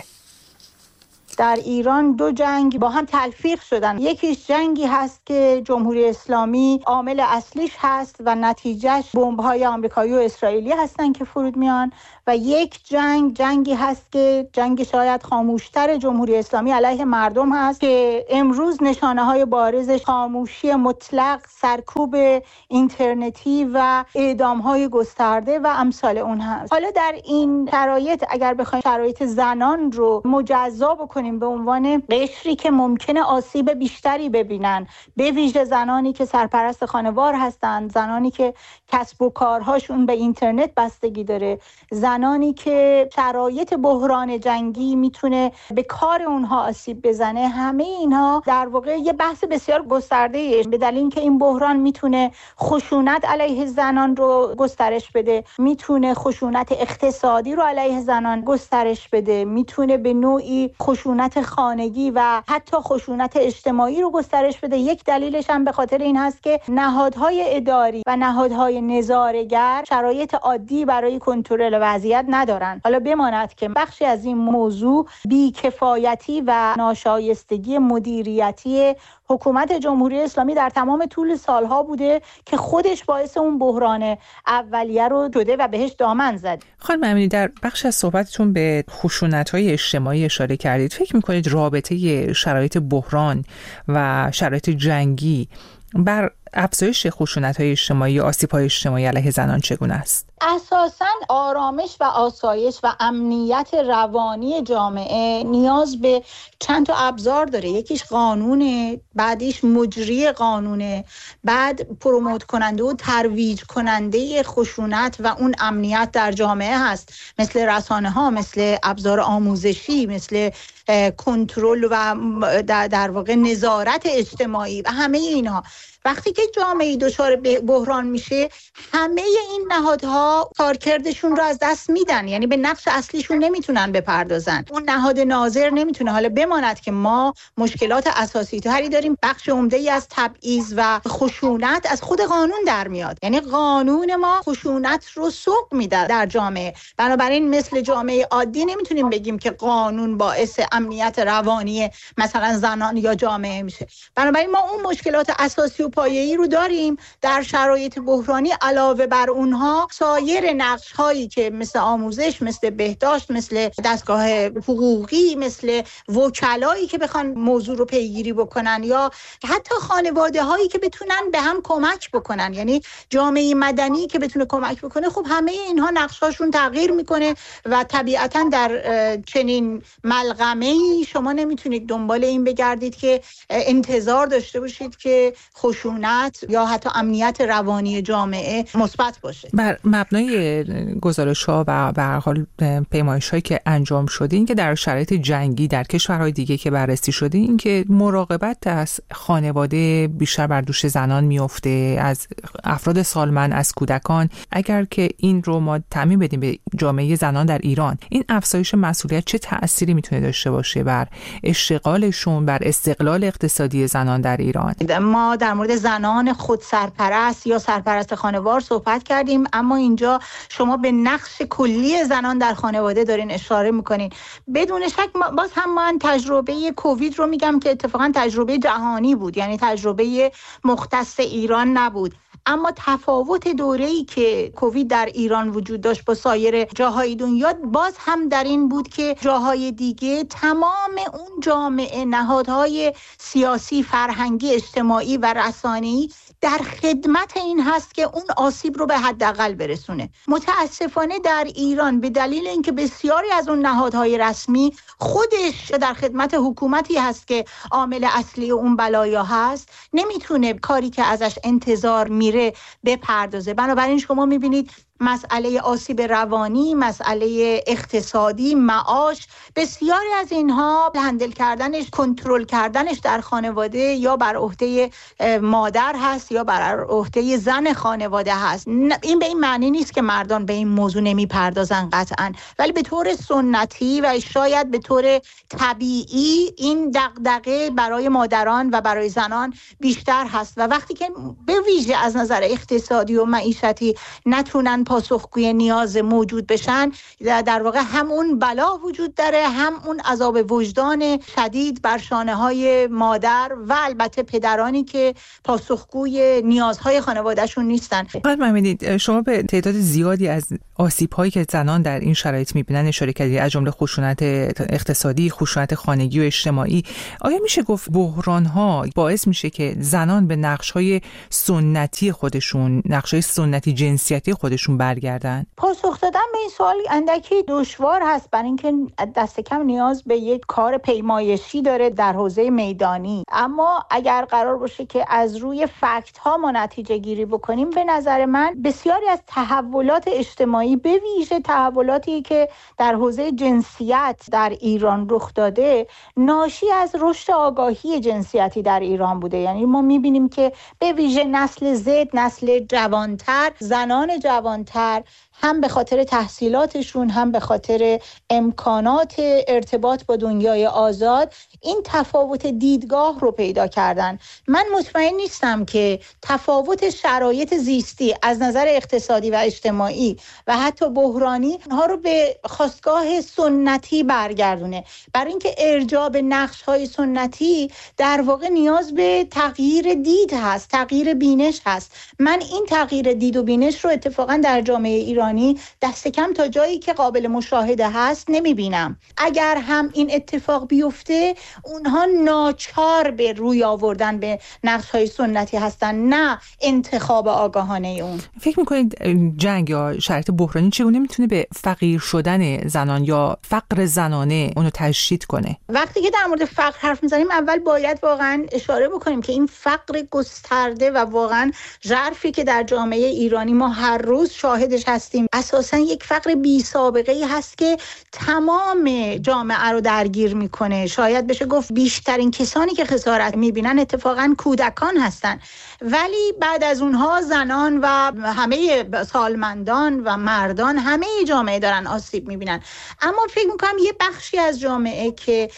در ایران دو جنگ با هم تلفیق شدن. یکیش جنگی هست که جمهوری اسلامی عامل اصلیش هست و نتیجهش بمب‌های آمریکایی و اسرائیلی هستن که فرود میان، و یک جنگ جنگی هست که جنگ شاید خاموشتر جمهوری اسلامی علیه مردم هست که امروز نشانه‌های بارزش خاموشی مطلق، سرکوب اینترنتی و اعدام‌های گسترده و امثال اون هست. حالا در این شرایط اگر بخوایم شرایط زنان رو مجزا بکنیم به عنوان قشری که ممکنه آسیب بیشتری ببینن، به ویژه زنانی که سرپرست خانوار هستند، زنانی که کسب و کارهاشون به اینترنت بستگی داره، زنانی که شرایط بحران جنگی میتونه به کار اونها آسیب بزنه، همه اینها در واقع یه بحث بسیار گسترده به دلیل اینکه این بحران میتونه خشونت علیه زنان رو گسترش بده، میتونه خشونت اقتصادی رو علیه زنان گسترش بده، میتونه به نوعی خشونت خانگی و حتی خشونت اجتماعی رو گسترش بده. یک دلیلش هم به خاطر این هست که نهادهای اداری و نهادهای نظاره‌گر شرایط عادی برای کنترل وضعیت ندارن. حالا بماند که بخشی از این موضوع بی‌کفایتی و ناشایستگی مدیریتی حکومت جمهوری اسلامی در تمام طول سالها بوده که خودش باعث اون بحران اولیه رو شده و بهش دامن زد. خانم امینی، در بخش از صحبتتون به خشونت‌های اجتماعی اشاره کردید. فکر می‌کنید رابطه شرایط بحران و شرایط جنگی بر افزایش خشونت‌های اجتماعی و آسیب‌های اجتماعی علیه زنان چگونه است؟ اساساً آرامش و آسایش و امنیت روانی جامعه نیاز به چند تا ابزار داره. یکیش قانونه، بعدیش مجری قانونه، بعد پروموت کننده و ترویج کننده خشونت و اون امنیت در جامعه هست، مثل رسانه ها، مثل ابزار آموزشی، مثل کنترل و در واقع نظارت اجتماعی و همه اینا. وقتی که جامعه دچار بحران میشه، همه این نهادها کارکردشون رو از دست میدن، یعنی به نقش اصلیشون نمیتونن بپردازن. اون نهاد ناظر نمیتونه. حالا بماند که ما مشکلات اساسی تری داریم. بخش عمده‌ای از تبعیض و خشونت از خود قانون در میاد، یعنی قانون ما خشونت رو سوق میده در جامعه. بنابراین مثل جامعه عادی نمیتونیم بگیم که قانون باعث امنیت روانی مثلا زنان یا جامعه میشه. بنابراین ما اون مشکلات اساسی و پایه‌ای رو داریم. در شرایط بحرانی علاوه بر اونها سایر نقش‌هایی که مثل آموزش، مثل بهداشت، مثل دستگاه حقوقی، مثل وکلایی که بخوان موضوع رو پیگیری بکنن، یا حتی خانواده‌هایی که بتونن به هم کمک بکنن، یعنی جامعه مدنی که بتونه کمک بکنه، خب همه اینها نقشاشون تغییر میکنه و طبیعتاً در چنین ملغمه‌ای شما نمیتونید دنبال این بگردید که انتظار داشته باشید که خشونت یا حتی امنیت روانی جامعه مثبت باشه. بر مبنای گزارش‌ها و به هر حال پیمایش‌هایی که انجام شده، این که در شرایط جنگی در کشورهای دیگه که بررسی شده، این که مراقبت از خانواده بیشتر بر دوش زنان میفته، از افراد سالمند، از کودکان. اگر که این رو ما تعمیم بدیم به جامعه زنان در ایران، این افزایش مسئولیت چه تأثیری میتونه داشته باشه بر اشتغالشون، بر استقلال اقتصادی زنان در ایران؟ ما در مورد زنان خود سرپرست یا سرپرست خانوار صحبت کردیم، اما اینجا شما به نقش کلی زنان در خانواده دارین اشاره میکنین. بدون شک باز هم من تجربه کووید رو میگم که اتفاقا تجربه جهانی بود، یعنی تجربه مختص ایران نبود. اما تفاوت دوره‌ای که کووید در ایران وجود داشت با سایر جاهای دنیا باز هم در این بود که جاهای دیگه تمام اون جامعه، نهادهای سیاسی، فرهنگی، اجتماعی و رسانه‌ای در خدمت این هست که اون آسیب رو به حداقل برسونه. متاسفانه در ایران به دلیل اینکه بسیاری از اون نهادهای رسمی خودش در خدمت حکومتی هست که عامل اصلی اون بلایا هست، نمیتونه کاری که ازش انتظار میره بپردازه. بنابراین شما میبینید مسئله آسیب روانی، مسئله اقتصادی، معاش، بسیاری از اینها هندل کردنش، کنترل کردنش در خانواده یا بر عهده مادر هست یا بر عهده زن خانواده هست. این به این معنی نیست که مردان به این موضوع نمیپردازن قطعاً، ولی به طور سنتی و شاید به طور طبیعی این دغدغه برای مادران و برای زنان بیشتر هست و وقتی که به ویژه از نظر اقتصادی و معیشتی نتونن پاسخگوی نیاز موجود بشن، در واقع هم اون بلا وجود داره، هم اون عذاب وجدان شدید بر شانه های مادر و البته پدرانی که پاسخگوی نیازهای خانوادهشون نیستن. خانم محمدی، شما به تعداد زیادی از آسیب‌هایی که زنان در این شرایط می‌بینن اشاره کردید، از جمله خشونت اقتصادی، خشونت خانگی و اجتماعی. آیا میشه گفت بحران‌ها باعث میشه که زنان به نقش‌های سنتی خودشون، نقش‌های سنتی جنسیتی خودشون برگردن؟ پاسخ دادن به این سوال اندکی دشوار هست، برای اینکه دست کم نیاز به یک کار پیمایشی داره در حوزه میدانی. اما اگر قرار باشه که از روی فکت ها ما نتیجه گیری بکنیم، به نظر من بسیاری از تحولات اجتماعی، به ویژه تحولاتی که در حوزه جنسیت در ایران رخ داده، ناشی از رشد آگاهی جنسیتی در ایران بوده. یعنی ما میبینیم که به ویژه نسل زد، نسل جوانتر، زنان جوانتر، هم به خاطر تحصیلاتشون هم به خاطر امکانات ارتباط با دنیای آزاد، این تفاوت دیدگاه رو پیدا کردن. من مطمئن نیستم که تفاوت شرایط زیستی از نظر اقتصادی و اجتماعی و حتی بحرانی ها رو به خاستگاه سنتی برگردونه. برای اینکه ارجاع به نقش‌های سنتی در واقع نیاز به تغییر دید هست، تغییر بینش هست. من این تغییر دید و بینش رو اتفاقا در جامعه ایران دست کم تا جایی که قابل مشاهده هست نمیبینم. اگر هم این اتفاق بیفته، اونها ناچار به روی آوردن به نقش‌های سنتی هستن، نه انتخاب آگاهانه اون. فکر میکنید جنگ یا شرایط بحرانی چگونه میتونه به فقیر شدن زنان یا فقر زنانه اونو تشدید کنه؟ وقتی که در مورد فقر حرف میزنیم، اول باید واقعا اشاره بکنیم که این فقر گسترده و واقعا ژرفی که در جامعه ایرانی ما هر روز شاهدش هستیم، اساساً یک فقر بی سابقه ای هست که تمام جامعه رو درگیر میکنه. شاید بشه گفت بیشترین کسانی که خسارت میبینن اتفاقاً کودکان هستن، ولی بعد از اونها زنان و همه سالمندان و مردان، همه جامعه دارن آسیب میبینن. اما فکر میکنم یه بخشی از جامعه که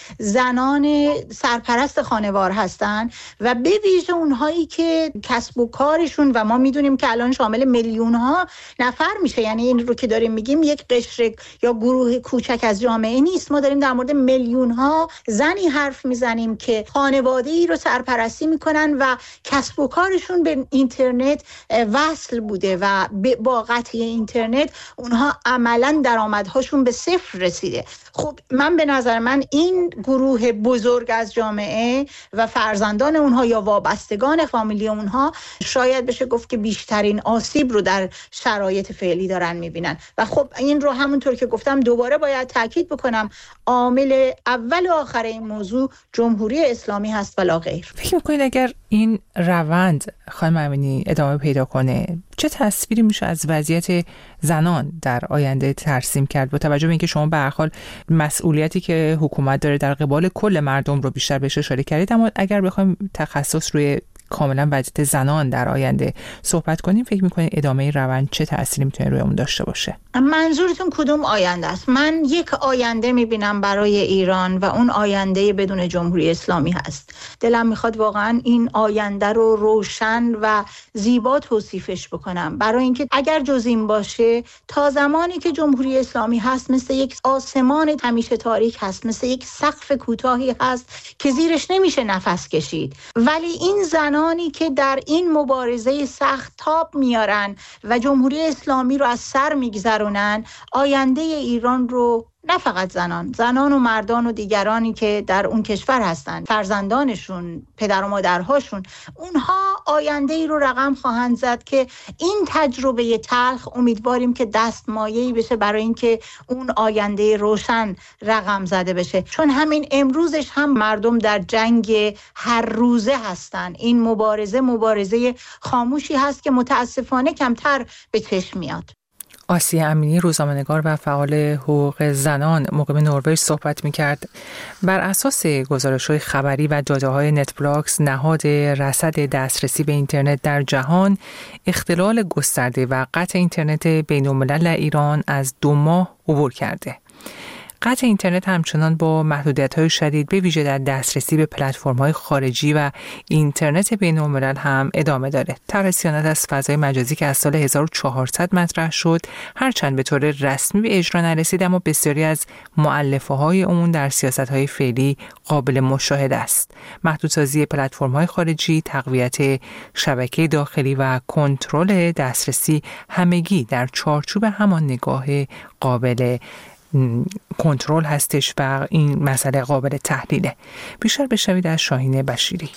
زنان سرپرست خانوار هستن و به ویژه اونهایی که کسب و کارشون، و ما میدونیم که الان شامل میلیون ها نفر میشه، یعنی این رو که داریم میگیم یک قشر یا گروه کوچک از جامعه نیست، ما داریم در مورد میلیون ها زنی حرف میزنیم که خانواده‌ای رو سرپرستی میکنن و کسب و کارشون به اینترنت وصل بوده و با قطع اینترنت اونها عملاً درآمدهاشون به صفر رسیده. خب من به نظر من این گروه بزرگ از جامعه و فرزندان اونها یا وابستگان فامیلی اونها شاید بشه گفت که بیشترین آسیب رو در شرایط فعلی دارن میبینن. و خب این رو همونطور که گفتم دوباره باید تاکید بکنم، عامل اول و آخر این موضوع جمهوری اسلامی هست ولا غیر. فکر میکنید اگر این روند خانم امینی ادامه پیدا کنه، چه تصویری میشه از وضعیت زنان در آینده ترسیم کرد، با توجه به اینکه شما به هر حال مسئولیتی که حکومت داره در قبال کل مردم رو بیشتر بهش اشاره کردید، اما اگر بخوایم تخصص روی کاملا وضعیت زنان در آینده صحبت کنیم، فکر میکنید ادامه روند چه تأثیری میتونه روی اون داشته باشه؟ منظورتون کدوم آینده است؟ من یک آینده میبینم برای ایران و اون آینده بدون جمهوری اسلامی هست. دلم میخواد واقعا این آینده رو روشن و زیبا توصیفش بکنم، برای اینکه اگر جز این باشه، تا زمانی که جمهوری اسلامی هست مثل یک آسمان همیشه تاریک هست، مثل یک سقف کوتاهی هست که زیرش نمیشه نفس کشید. ولی این زنانی که در این مبارزه سخت تاب میارن و جمهوری اسلامی رو از سر میگذرونن، آینده ایران رو نه فقط زنان، زنان و مردان و دیگرانی که در اون کشور هستند، فرزندانشون، پدر و مادرهاشون، اونها آینده ای رو رقم خواهند زد که این تجربه تلخ امیدواریم که دستمایه‌ای بشه برای اینکه اون آینده روشن رقم زده بشه. چون همین امروزش هم مردم در جنگ هر روزه هستن. این مبارزه مبارزه خاموشی هست که متاسفانه کمتر به چشم میاد. آسیه امینی، روزنامه‌نگار و فعال حقوق زنان، مقیم نروژ صحبت می‌کرد. بر اساس گزارش‌های خبری و داده‌های نتبلاکس، نهاد رصد دسترسی به اینترنت در جهان اختلال گسترده و قطع اینترنت بین‌الملل ایران از دو ماه عبور کرده. قطع اینترنت همچنان با محدودیت‌های شدید به ویژه در دسترسی به پلتفرم‌های خارجی و اینترنت بین‌الملل هم ادامه داره. طرح صیانت از فضای مجازی که از سال هزار و چهارصد مطرح شد، هرچند به طور رسمی به اجرا نرسید، اما بسیاری از مؤلفه‌های اون در سیاست‌های فعلی قابل مشاهده است. محدودسازی پلتفرم‌های خارجی، تقویت شبکه داخلی و کنترل دسترسی همگی در چارچوب همان نگاه قابل کنترل هستش و این مسئله قابل تحلیله. بیشتر بشنوید از شاهین بشیری.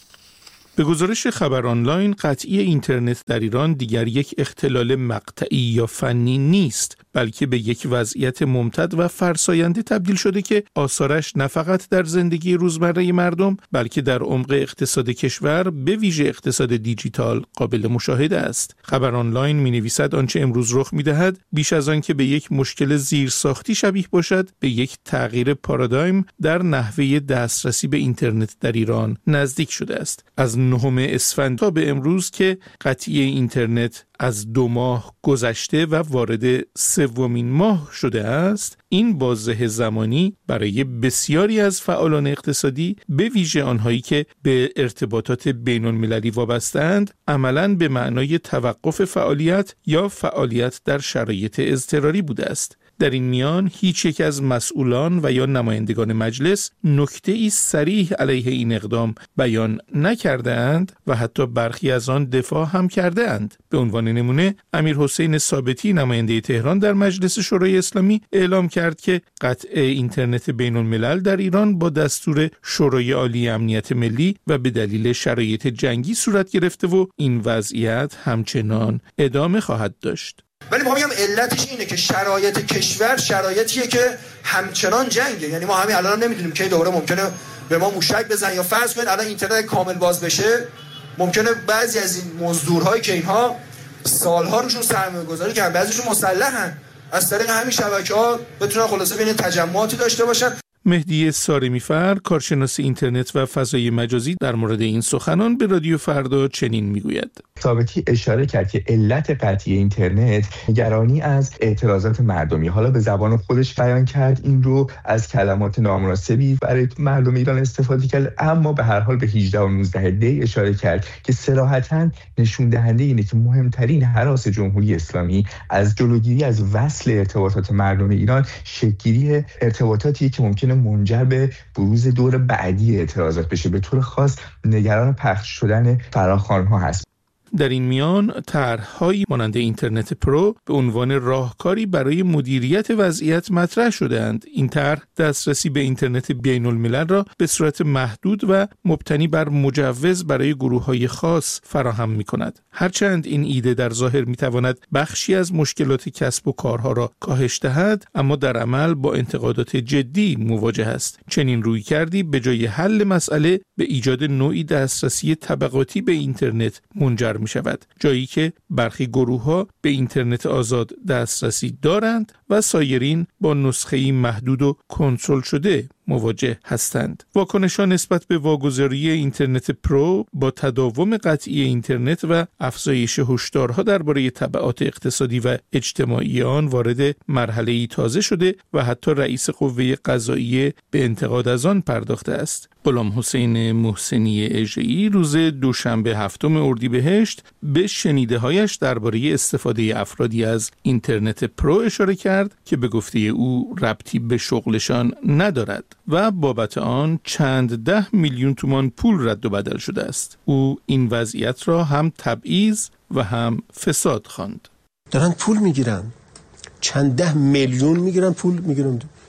به گزارش خبر آنلاین، قطعی اینترنت در ایران دیگر یک اختلال مقطعی یا فنی نیست، بلکه به یک وضعیت ممتد و فرساینده تبدیل شده که آثارش نه فقط در زندگی روزمره مردم، بلکه در عمق اقتصاد کشور، به ویژه اقتصاد دیجیتال، قابل مشاهده است. خبر آنلاین می‌نویسد آنچه امروز رخ می‌دهد، بیش از آن که به یک مشکل زیرساختی شبیه باشد، به یک تغییر پارادایم در نحوه دسترسی به اینترنت در ایران نزدیک شده است. از نهم اسفند تا به امروز که قطعی اینترنت از دو ماه گذشته و وارد سومین ماه شده است، این بازه زمانی برای بسیاری از فعالان اقتصادی، به ویژه آنهایی که به ارتباطات بین المللی وابسته‌اند، عملاً به معنای توقف فعالیت یا فعالیت در شرایط اضطراری بوده است. در این میان هیچ یک از مسئولان و یا نمایندگان مجلس نکته‌ای صریح علیه این اقدام بیان نکرده‌اند و حتی برخی از آن دفاع هم کرده‌اند. به عنوان نمونه، امیر حسین ثابتی، نماینده تهران در مجلس شورای اسلامی، اعلام کرد که قطع اینترنت بین الملل در ایران با دستور شورای عالی امنیت ملی و به دلیل شرایط جنگی صورت گرفته و این وضعیت همچنان ادامه خواهد داشت. ولی ما میگم علتش اینه که شرایط کشور شرایطیه که همچنان جنگه. یعنی ما همین الان هم نمیدونیم که دوره ممکنه به ما موشک بزن، یا فرض کنید الان اینترنت کامل باز بشه، ممکنه بعضی از این مزدورهایی که اینها سالها روشون سرمایه‌گذاری کردن، بعضیشون مسلحن، از طریق همین شبکه‌ها بتونن خلاصه بین تجمعاتی داشته باشن. مهدی سارمی‌فر، کارشناس اینترنت و فضای مجازی، در مورد این سخنان به رادیو فردا چنین میگوید: ثابتی اشاره کرد که علت قطعی اینترنت نگرانی از اعتراضات مردمی، حالا به زبان خودش بیان کرد، این رو از کلمات نامناسبی برای مردم ایران استفاده کرد، اما به هر حال به هجده و نوزده دی اشاره کرد که صراحتاً نشون دهنده اینه که مهمترین هراس جمهوری اسلامی از جلوگیری از وصل ارتباطات مردم ایران، شکل‌گیری ارتباطاتی که ممکنه منجر به بروز دور بعدی اعتراضات بشه، به طور خاص نگران پخش شدن فراخوان‌ها هست. در این میان طرح‌هایی مانند اینترنت پرو به عنوان راهکاری برای مدیریت وضعیت مطرح شده‌اند. این طرح دسترسی به اینترنت بین الملل را به صورت محدود و مبتنی بر مجوز برای گروه‌های خاص فراهم می‌کند. هرچند این ایده در ظاهر می‌تواند بخشی از مشکلات کسب و کارها را کاهش دهد، اما در عمل با انتقادات جدی مواجه است. چنین رویکردی به جای حل مسئله به ایجاد نوعی دسترسی طبقاتی به اینترنت منجر می شود، جایی که برخی گروه‌ها به اینترنت آزاد دسترسی دارند و سایرین با نسخه‌ای محدود و کنترل شده مواجه هستند. واکنش‌ها نسبت به واگذاری اینترنت پرو با تداوم قطعی اینترنت و افزایش هشدارها درباره تبعات اقتصادی و اجتماعی آن وارد مرحله‌ای تازه شده و حتی رئیس قوه قضاییه به انتقاد از آن پرداخته است. غلام حسین محسنی اژه‌ای روز دوشنبه هفتم اردیبهشت به شنیده‌هایش درباره استفاده افرادی از اینترنت پرو اشاره کرد که به گفته او ربطی به شغلشان ندارد و بابت آن چند ده میلیون تومان پول رد و بدل شده است. او این وضعیت را هم تبعیض و هم فساد خواند. دارن پول میگیرن، چند ده میلیون میگیرن، پول میگیرن.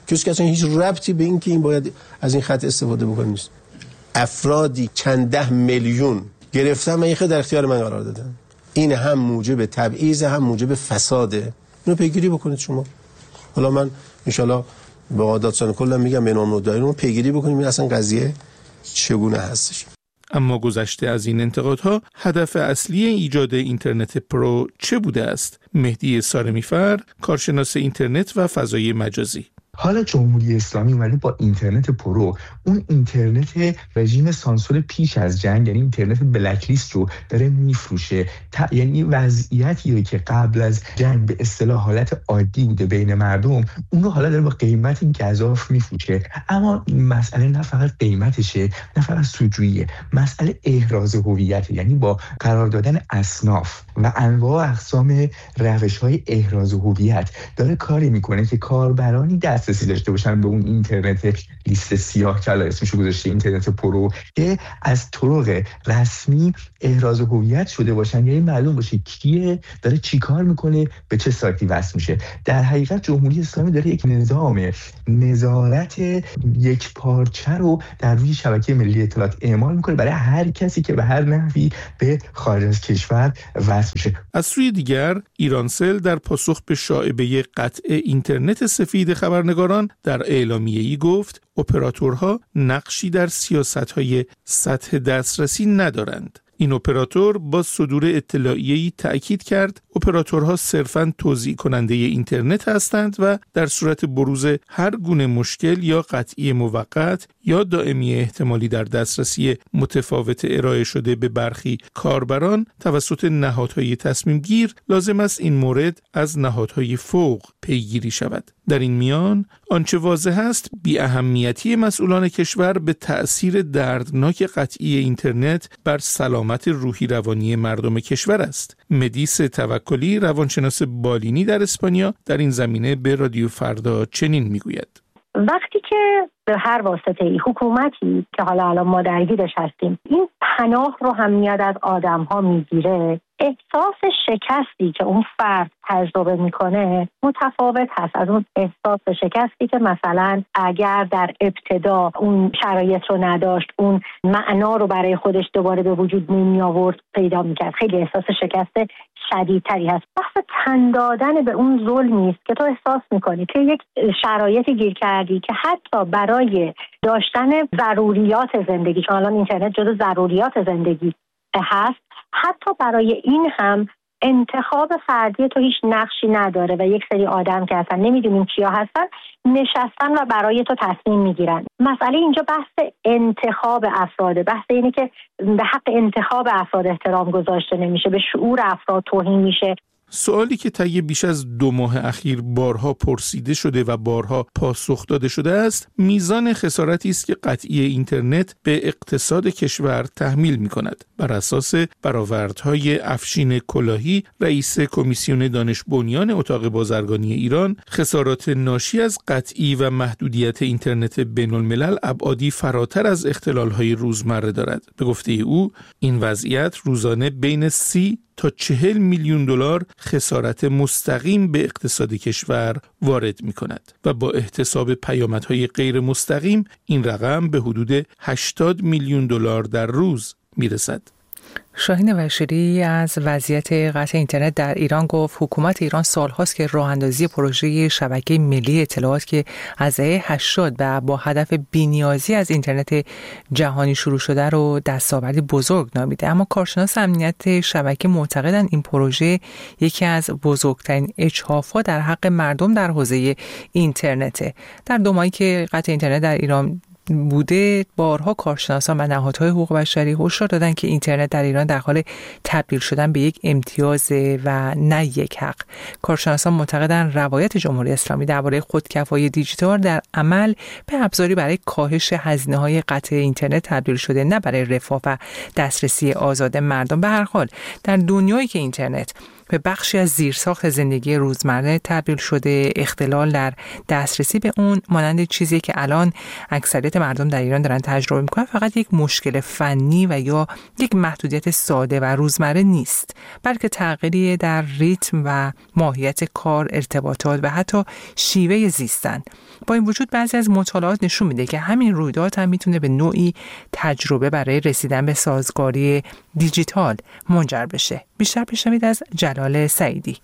کسی که اصلا هیچ ربطی به این که این باید از این خط استفاده بکنه نیست. افرادی چند ده میلیون گرفتن و این خط در اختیار من قرار دادن. این هم موجب تبعیض هم موجب فساده. اینو پیگیری بکنید شما. حالا من ان شاءالله به قاعدتان کلا میگم به نام مدعیان پیگیری بکنیم این اصلا قضیه چگونه هستش. اما گذشته از این انتقادها هدف اصلی ایجاد اینترنت پرو چه بوده است؟ مهدی سارمیفر، کارشناس اینترنت و فضای مجازی. حالا جمهوری اسلامی اومده با اینترنت پرو، اون اینترنت رژیم سانسور پیش از جنگ، یعنی اینترنت بلک لیست رو داره میفروشه. ت... یعنی وضعیتی که قبل از جنگ به اصطلاح حالت عادی بوده بین مردم، اون رو حالا داره با قیمت گزاف میفروشه. اما مسئله نه فقط قیمتشه، نه فقط سودجوییه، مسئله احراز هویت، یعنی با قرار دادن اصناف و انواع اقسام روش‌های احراز هویت داره کاری میکنه که کاربرانی دست دسترسی داشته باشن به اون اینترنت لیست سیاه که الان اسمشو گذاشته اینترنت پرو، که از طرق رسمی احراز هویت شده باشن، یعنی معلوم باشه کیه، داره چیکار میکنه، به چه سایتی وصل میشه. در حقیقت جمهوری اسلامی داره یک نظام نظارت یک پارچه رو در روی شبکه ملی اطلاعات اعمال میکنه برای هر کسی که به هر نحوی به خارج از کشور وصل میشه. از سوی دیگر ایرانسل در پاسخ به شایعه قطع اینترنت سفید خبرنگاران در اعلامیه‌ای گفت اپراتورها نقشی در سیاست‌های سطح دسترسی ندارند. این اپراتور با صدور اطلاعیه‌ای تأکید کرد اپراتورها صرفاً توزیع کننده اینترنت هستند و در صورت بروز هر گونه مشکل یا قطعی موقت یا دائمی احتمالی در دسترسی متفاوت ارائه شده به برخی کاربران توسط نهادهای تصمیم گیر لازم است این مورد از نهادهای فوق پیگیری شود. در این میان آنچه واضح است بی اهمیتی مسئولان کشور به تأثیر دردناک قطعی اینترنت بر سلامت روحی روانی مردم کشور است. مدیس توکلی، روانشناس بالینی در اسپانیا، در این زمینه به رادیو فردا چنین میگوید: وقتی که به هر واسطه‌ای حکومتی که حالا الان ما درگیرش هستیم این پناه رو هم میاد از آدم‌ها میگیره، احساس شکستی که اون فرد تجربه میکنه متفاوت هست از اون احساس شکستی که مثلا اگر در ابتدا اون شرایط رو نداشت، اون معنا رو برای خودش دوباره به وجود نمی آورد پیدا میکرد. خیلی احساس شکست شدیدتری هست. بحث تن دادن به اون ظلمی است که تو احساس میکنی که یک شرایطی گیر کردی که حتی برای داشتن ضروریات زندگی، چون الان اینترنت جزو ضروریات زندگی هست، حتی برای این هم انتخاب فردی تو هیچ نقشی نداره و یک سری آدم که اصلا نمیدونیم کیا هستن نشستن و برای تو تصمیم میگیرن. مسئله اینجا بحث انتخاب افراده، بحث اینه که به حق انتخاب افراد احترام گذاشته نمیشه، به شعور افراد توهین میشه. سوالی که طی بیش از دو ماه اخیر بارها پرسیده شده و بارها پاسخ داده شده است، میزان خسارتی است که قطعی اینترنت به اقتصاد کشور تحمیل می‌کند. بر اساس برآوردهای افشین کلاهی، رئیس کمیسیون دانش بنیان اتاق بازرگانی ایران، خسارات ناشی از قطعی و محدودیت اینترنت بین‌الملل ابعادی فراتر از اختلال‌های روزمره دارد. به گفته او، این وضعیت روزانه بین سی تا چهل میلیون دلار خسارت مستقیم به اقتصاد کشور وارد می کند و با احتساب پیامدهای غیر مستقیم این رقم به حدود هشتاد میلیون دلار در روز می رسد. شاهین وشیری از وضعیت قطع اینترنت در ایران گفت حکومت ایران سالهاست که راه اندازی پروژه شبکه ملی اطلاعات که از دهه هشتاد و با هدف بی‌نیازی از اینترنت جهانی شروع شده رو دستاوردی بزرگ نامیده، اما کارشناس امنیت شبکه معتقدند این پروژه یکی از بزرگترین اجحاف‌ها در حق مردم در حوزه اینترنته. در دو ماهی که قطع اینترنت در ایران بوده، بارها کارشناسان و نهادهای حقوق بشری هشدار دادن که اینترنت در ایران در حال تبدیل شدن به یک امتیاز و نه یک حق. کارشناسان معتقدند روایت جمهوری اسلامی درباره خودکفایی دیجیتال در عمل به ابزاری برای کاهش هزینه‌های قطع اینترنت تبدیل شده، نه برای رفاه و دسترسی آزاد مردم. به هر حال در دنیایی که اینترنت به بخشی از زیرساخت زندگی روزمره تبدیل شده. اختلال در دسترسی به اون مانند چیزی که الان اکثریت مردم در ایران دارن تجربه میکنن فقط یک مشکل فنی و یا یک محدودیت ساده و روزمره نیست، بلکه تغییری در ریتم و ماهیت کار، ارتباطات و حتی شیوه زیستن. با این وجود بعضی از مطالعات نشون میده که همین رویداد هم میتونه به نوعی تجربه برای رسیدن به سازگاری دیجیتال منجر بشه. بیشتر بشنوید از جلال سعیدی.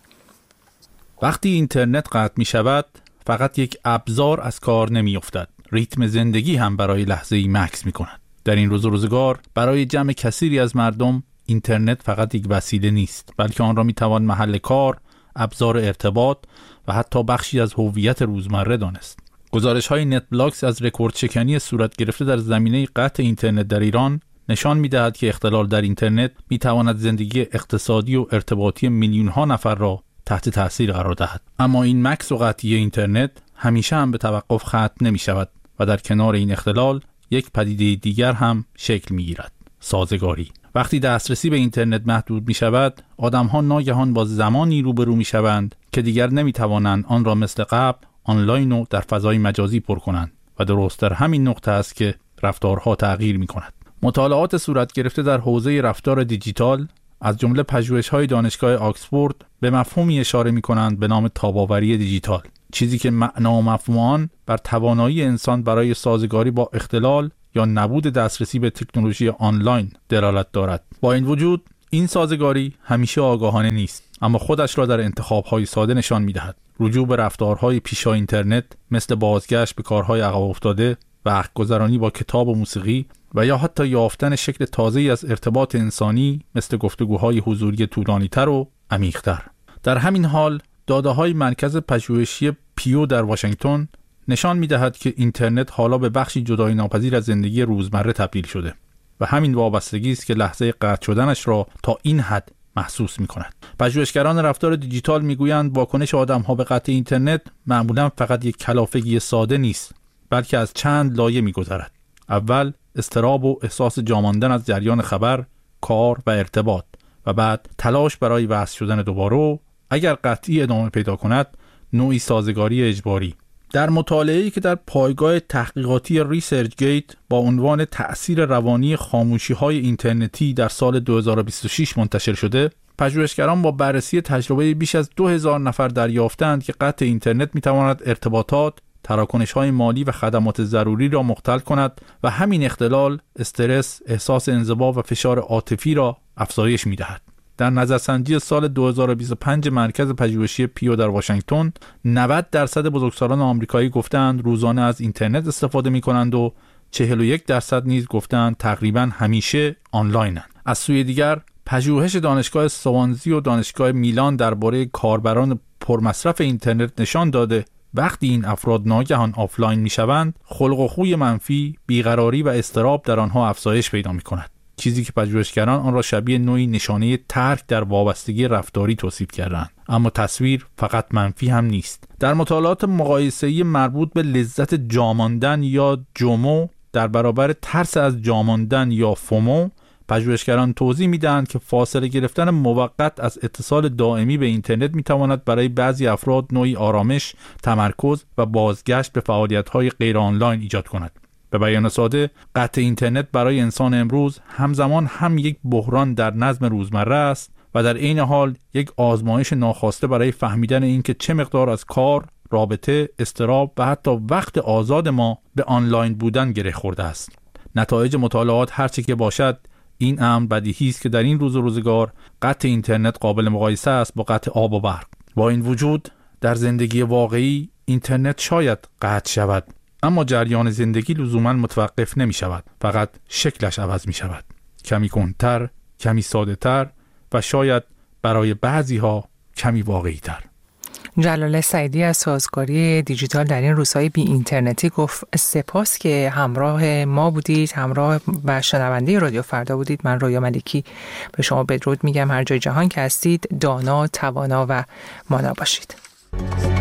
وقتی اینترنت قطع می شود فقط یک ابزار از کار نمی افتد، ریتم زندگی هم برای لحظه‌ای مکث می کند. در این روز و روزگار برای جمع کثیری از مردم اینترنت فقط یک وسیله نیست، بلکه آن را می توان محل کار، ابزار ارتباط و حتی بخشی از هویت روزمره دانست. گزارش‌های نت بلاکس از رکورد شکنی صورت گرفته در زمینه قطع اینترنت در ایران نشان می‌دهد که اختلال در اینترنت می‌تواند زندگی اقتصادی و ارتباطی میلیون‌ها نفر را تحت تاثیر قرار دهد. اما این مکث و قطعی اینترنت همیشه هم به توقف ختم نمی‌شود و در کنار این اختلال یک پدیده دیگر هم شکل می‌گیرد: سازگاری. وقتی دسترسی به اینترنت محدود می‌شود، آدم‌ها ناگهان با زمانی روبرو می‌شوند که دیگر نمی‌توانند آن را مثل قبل آنلاین و در فضای مجازی پر کنند و درست در همین نقطه است که رفتارها تغییر می‌کند. مطالعات صورت گرفته در حوزه رفتار دیجیتال از جمله پژوهش‌های دانشگاه آکسفورد به مفهومی اشاره می‌کنند به نام تاب‌آوری دیجیتال، چیزی که معنا و مفهوم آن بر توانایی انسان برای سازگاری با اختلال یا نبود دسترسی به تکنولوژی آنلاین دلالت دارد. با این وجود این سازگاری همیشه آگاهانه نیست، اما خودش را در انتخاب‌های ساده نشان می‌دهد. رجوع به رفتارهای پیشا اینترنت مثل بازگشت به کارهای عقب افتاده، وقت‌گذرانی با کتاب و موسیقی و یا حتی یافتن شکل تازه‌ای از ارتباط انسانی مثل گفتگوهای حضوری طولانی‌تر و عمیق‌تر. در همین حال داده‌های مرکز پژوهشی پیو در واشنگتن نشان می‌دهد که اینترنت حالا به بخشی جدایی ناپذیر از زندگی روزمره تبدیل شده و همین وابستگی است که لحظه قطع شدنش را تا این حد محسوس می‌کند. پژوهشگران رفتار دیجیتال می‌گویند واکنش آدم‌ها به قطع اینترنت معمولاً فقط یک کلافگی ساده نیست، بلکه از چند لایه می‌گذرد. اول اضطراب و احساس جاماندن از جریان خبر، کار و ارتباط و بعد تلاش برای وصل شدن دوباره و اگر قطعی ادامه پیدا کند نوعی سازگاری اجباری. در مطالعه‌ای که در پایگاه تحقیقاتی ریسرچ گیت با عنوان تأثیر روانی خاموشی‌های اینترنتی در سال دو هزار و بیست و شش منتشر شده، پژوهشگران با بررسی تجربه بیش از دو هزار نفر دریافتند که قطع اینترنت می‌تواند ارتباطات، تراکنش‌های مالی و خدمات ضروری را مختل کند و همین اختلال، استرس، احساس انزوا و فشار عاطفی را افزایش می‌دهد. در نظرسنجی سال دو هزار و بیست و پنج مرکز پژوهشی پیو در واشنگتن، نود درصد بزرگسالان آمریکایی گفتند روزانه از اینترنت استفاده می‌کنند و چهل و یک درصد نیز گفتند تقریباً همیشه آنلاینند. از سوی دیگر، پژوهش دانشگاه سوانزی و دانشگاه میلان درباره کاربران پرمصرف اینترنت نشان داده وقتی این افراد ناگهان آفلاین می‌شوند، خلق و خوی منفی، بیقراری و اضطراب در آنها افزایش پیدا می‌کند. چیزی که پژوهشگران آن را شبیه نوعی نشانه ترک در وابستگی رفتاری توصیف کردند. اما تصویر فقط منفی هم نیست. در مطالعات مقایسه‌ای مربوط به لذت جاماندن یا جومو در برابر ترس از جاماندن یا فومو، پژوهشگران توضیح می‌دهند که فاصله گرفتن موقت از اتصال دائمی به اینترنت می‌تواند برای بعضی افراد نوعی آرامش، تمرکز و بازگشت به فعالیت‌های غیر آنلاین ایجاد کند. به بیان ساده، قطع اینترنت برای انسان امروز همزمان هم یک بحران در نظم روزمره است و در عین حال یک آزمایش ناخواسته برای فهمیدن اینکه چه مقدار از کار، رابطه، اضطراب و حتی وقت آزاد ما به آنلاین بودن گره خورده است. نتایج مطالعات هرچه که باشد، این امر بدیهی است که در این روز و روزگار قطع اینترنت قابل مقایسه است با قطع آب و برق. با این وجود در زندگی واقعی اینترنت شاید قطع شود، اما جریان زندگی لزوما متوقف نمی شود، فقط شکلش عوض می شود. کمی کندتر، کمی ساده تر و شاید برای بعضی ها کمی واقعی تر. جلال سعیدی از سازگاری دیجیتال در این روزهای بی اینترنتی گفت سپاس که همراه ما بودید، همراه و شنونده رادیو فردا بودید. من رویا ملکی به شما بدرود میگم، هر جای جهان که هستید دانا، توانا و مانا باشید.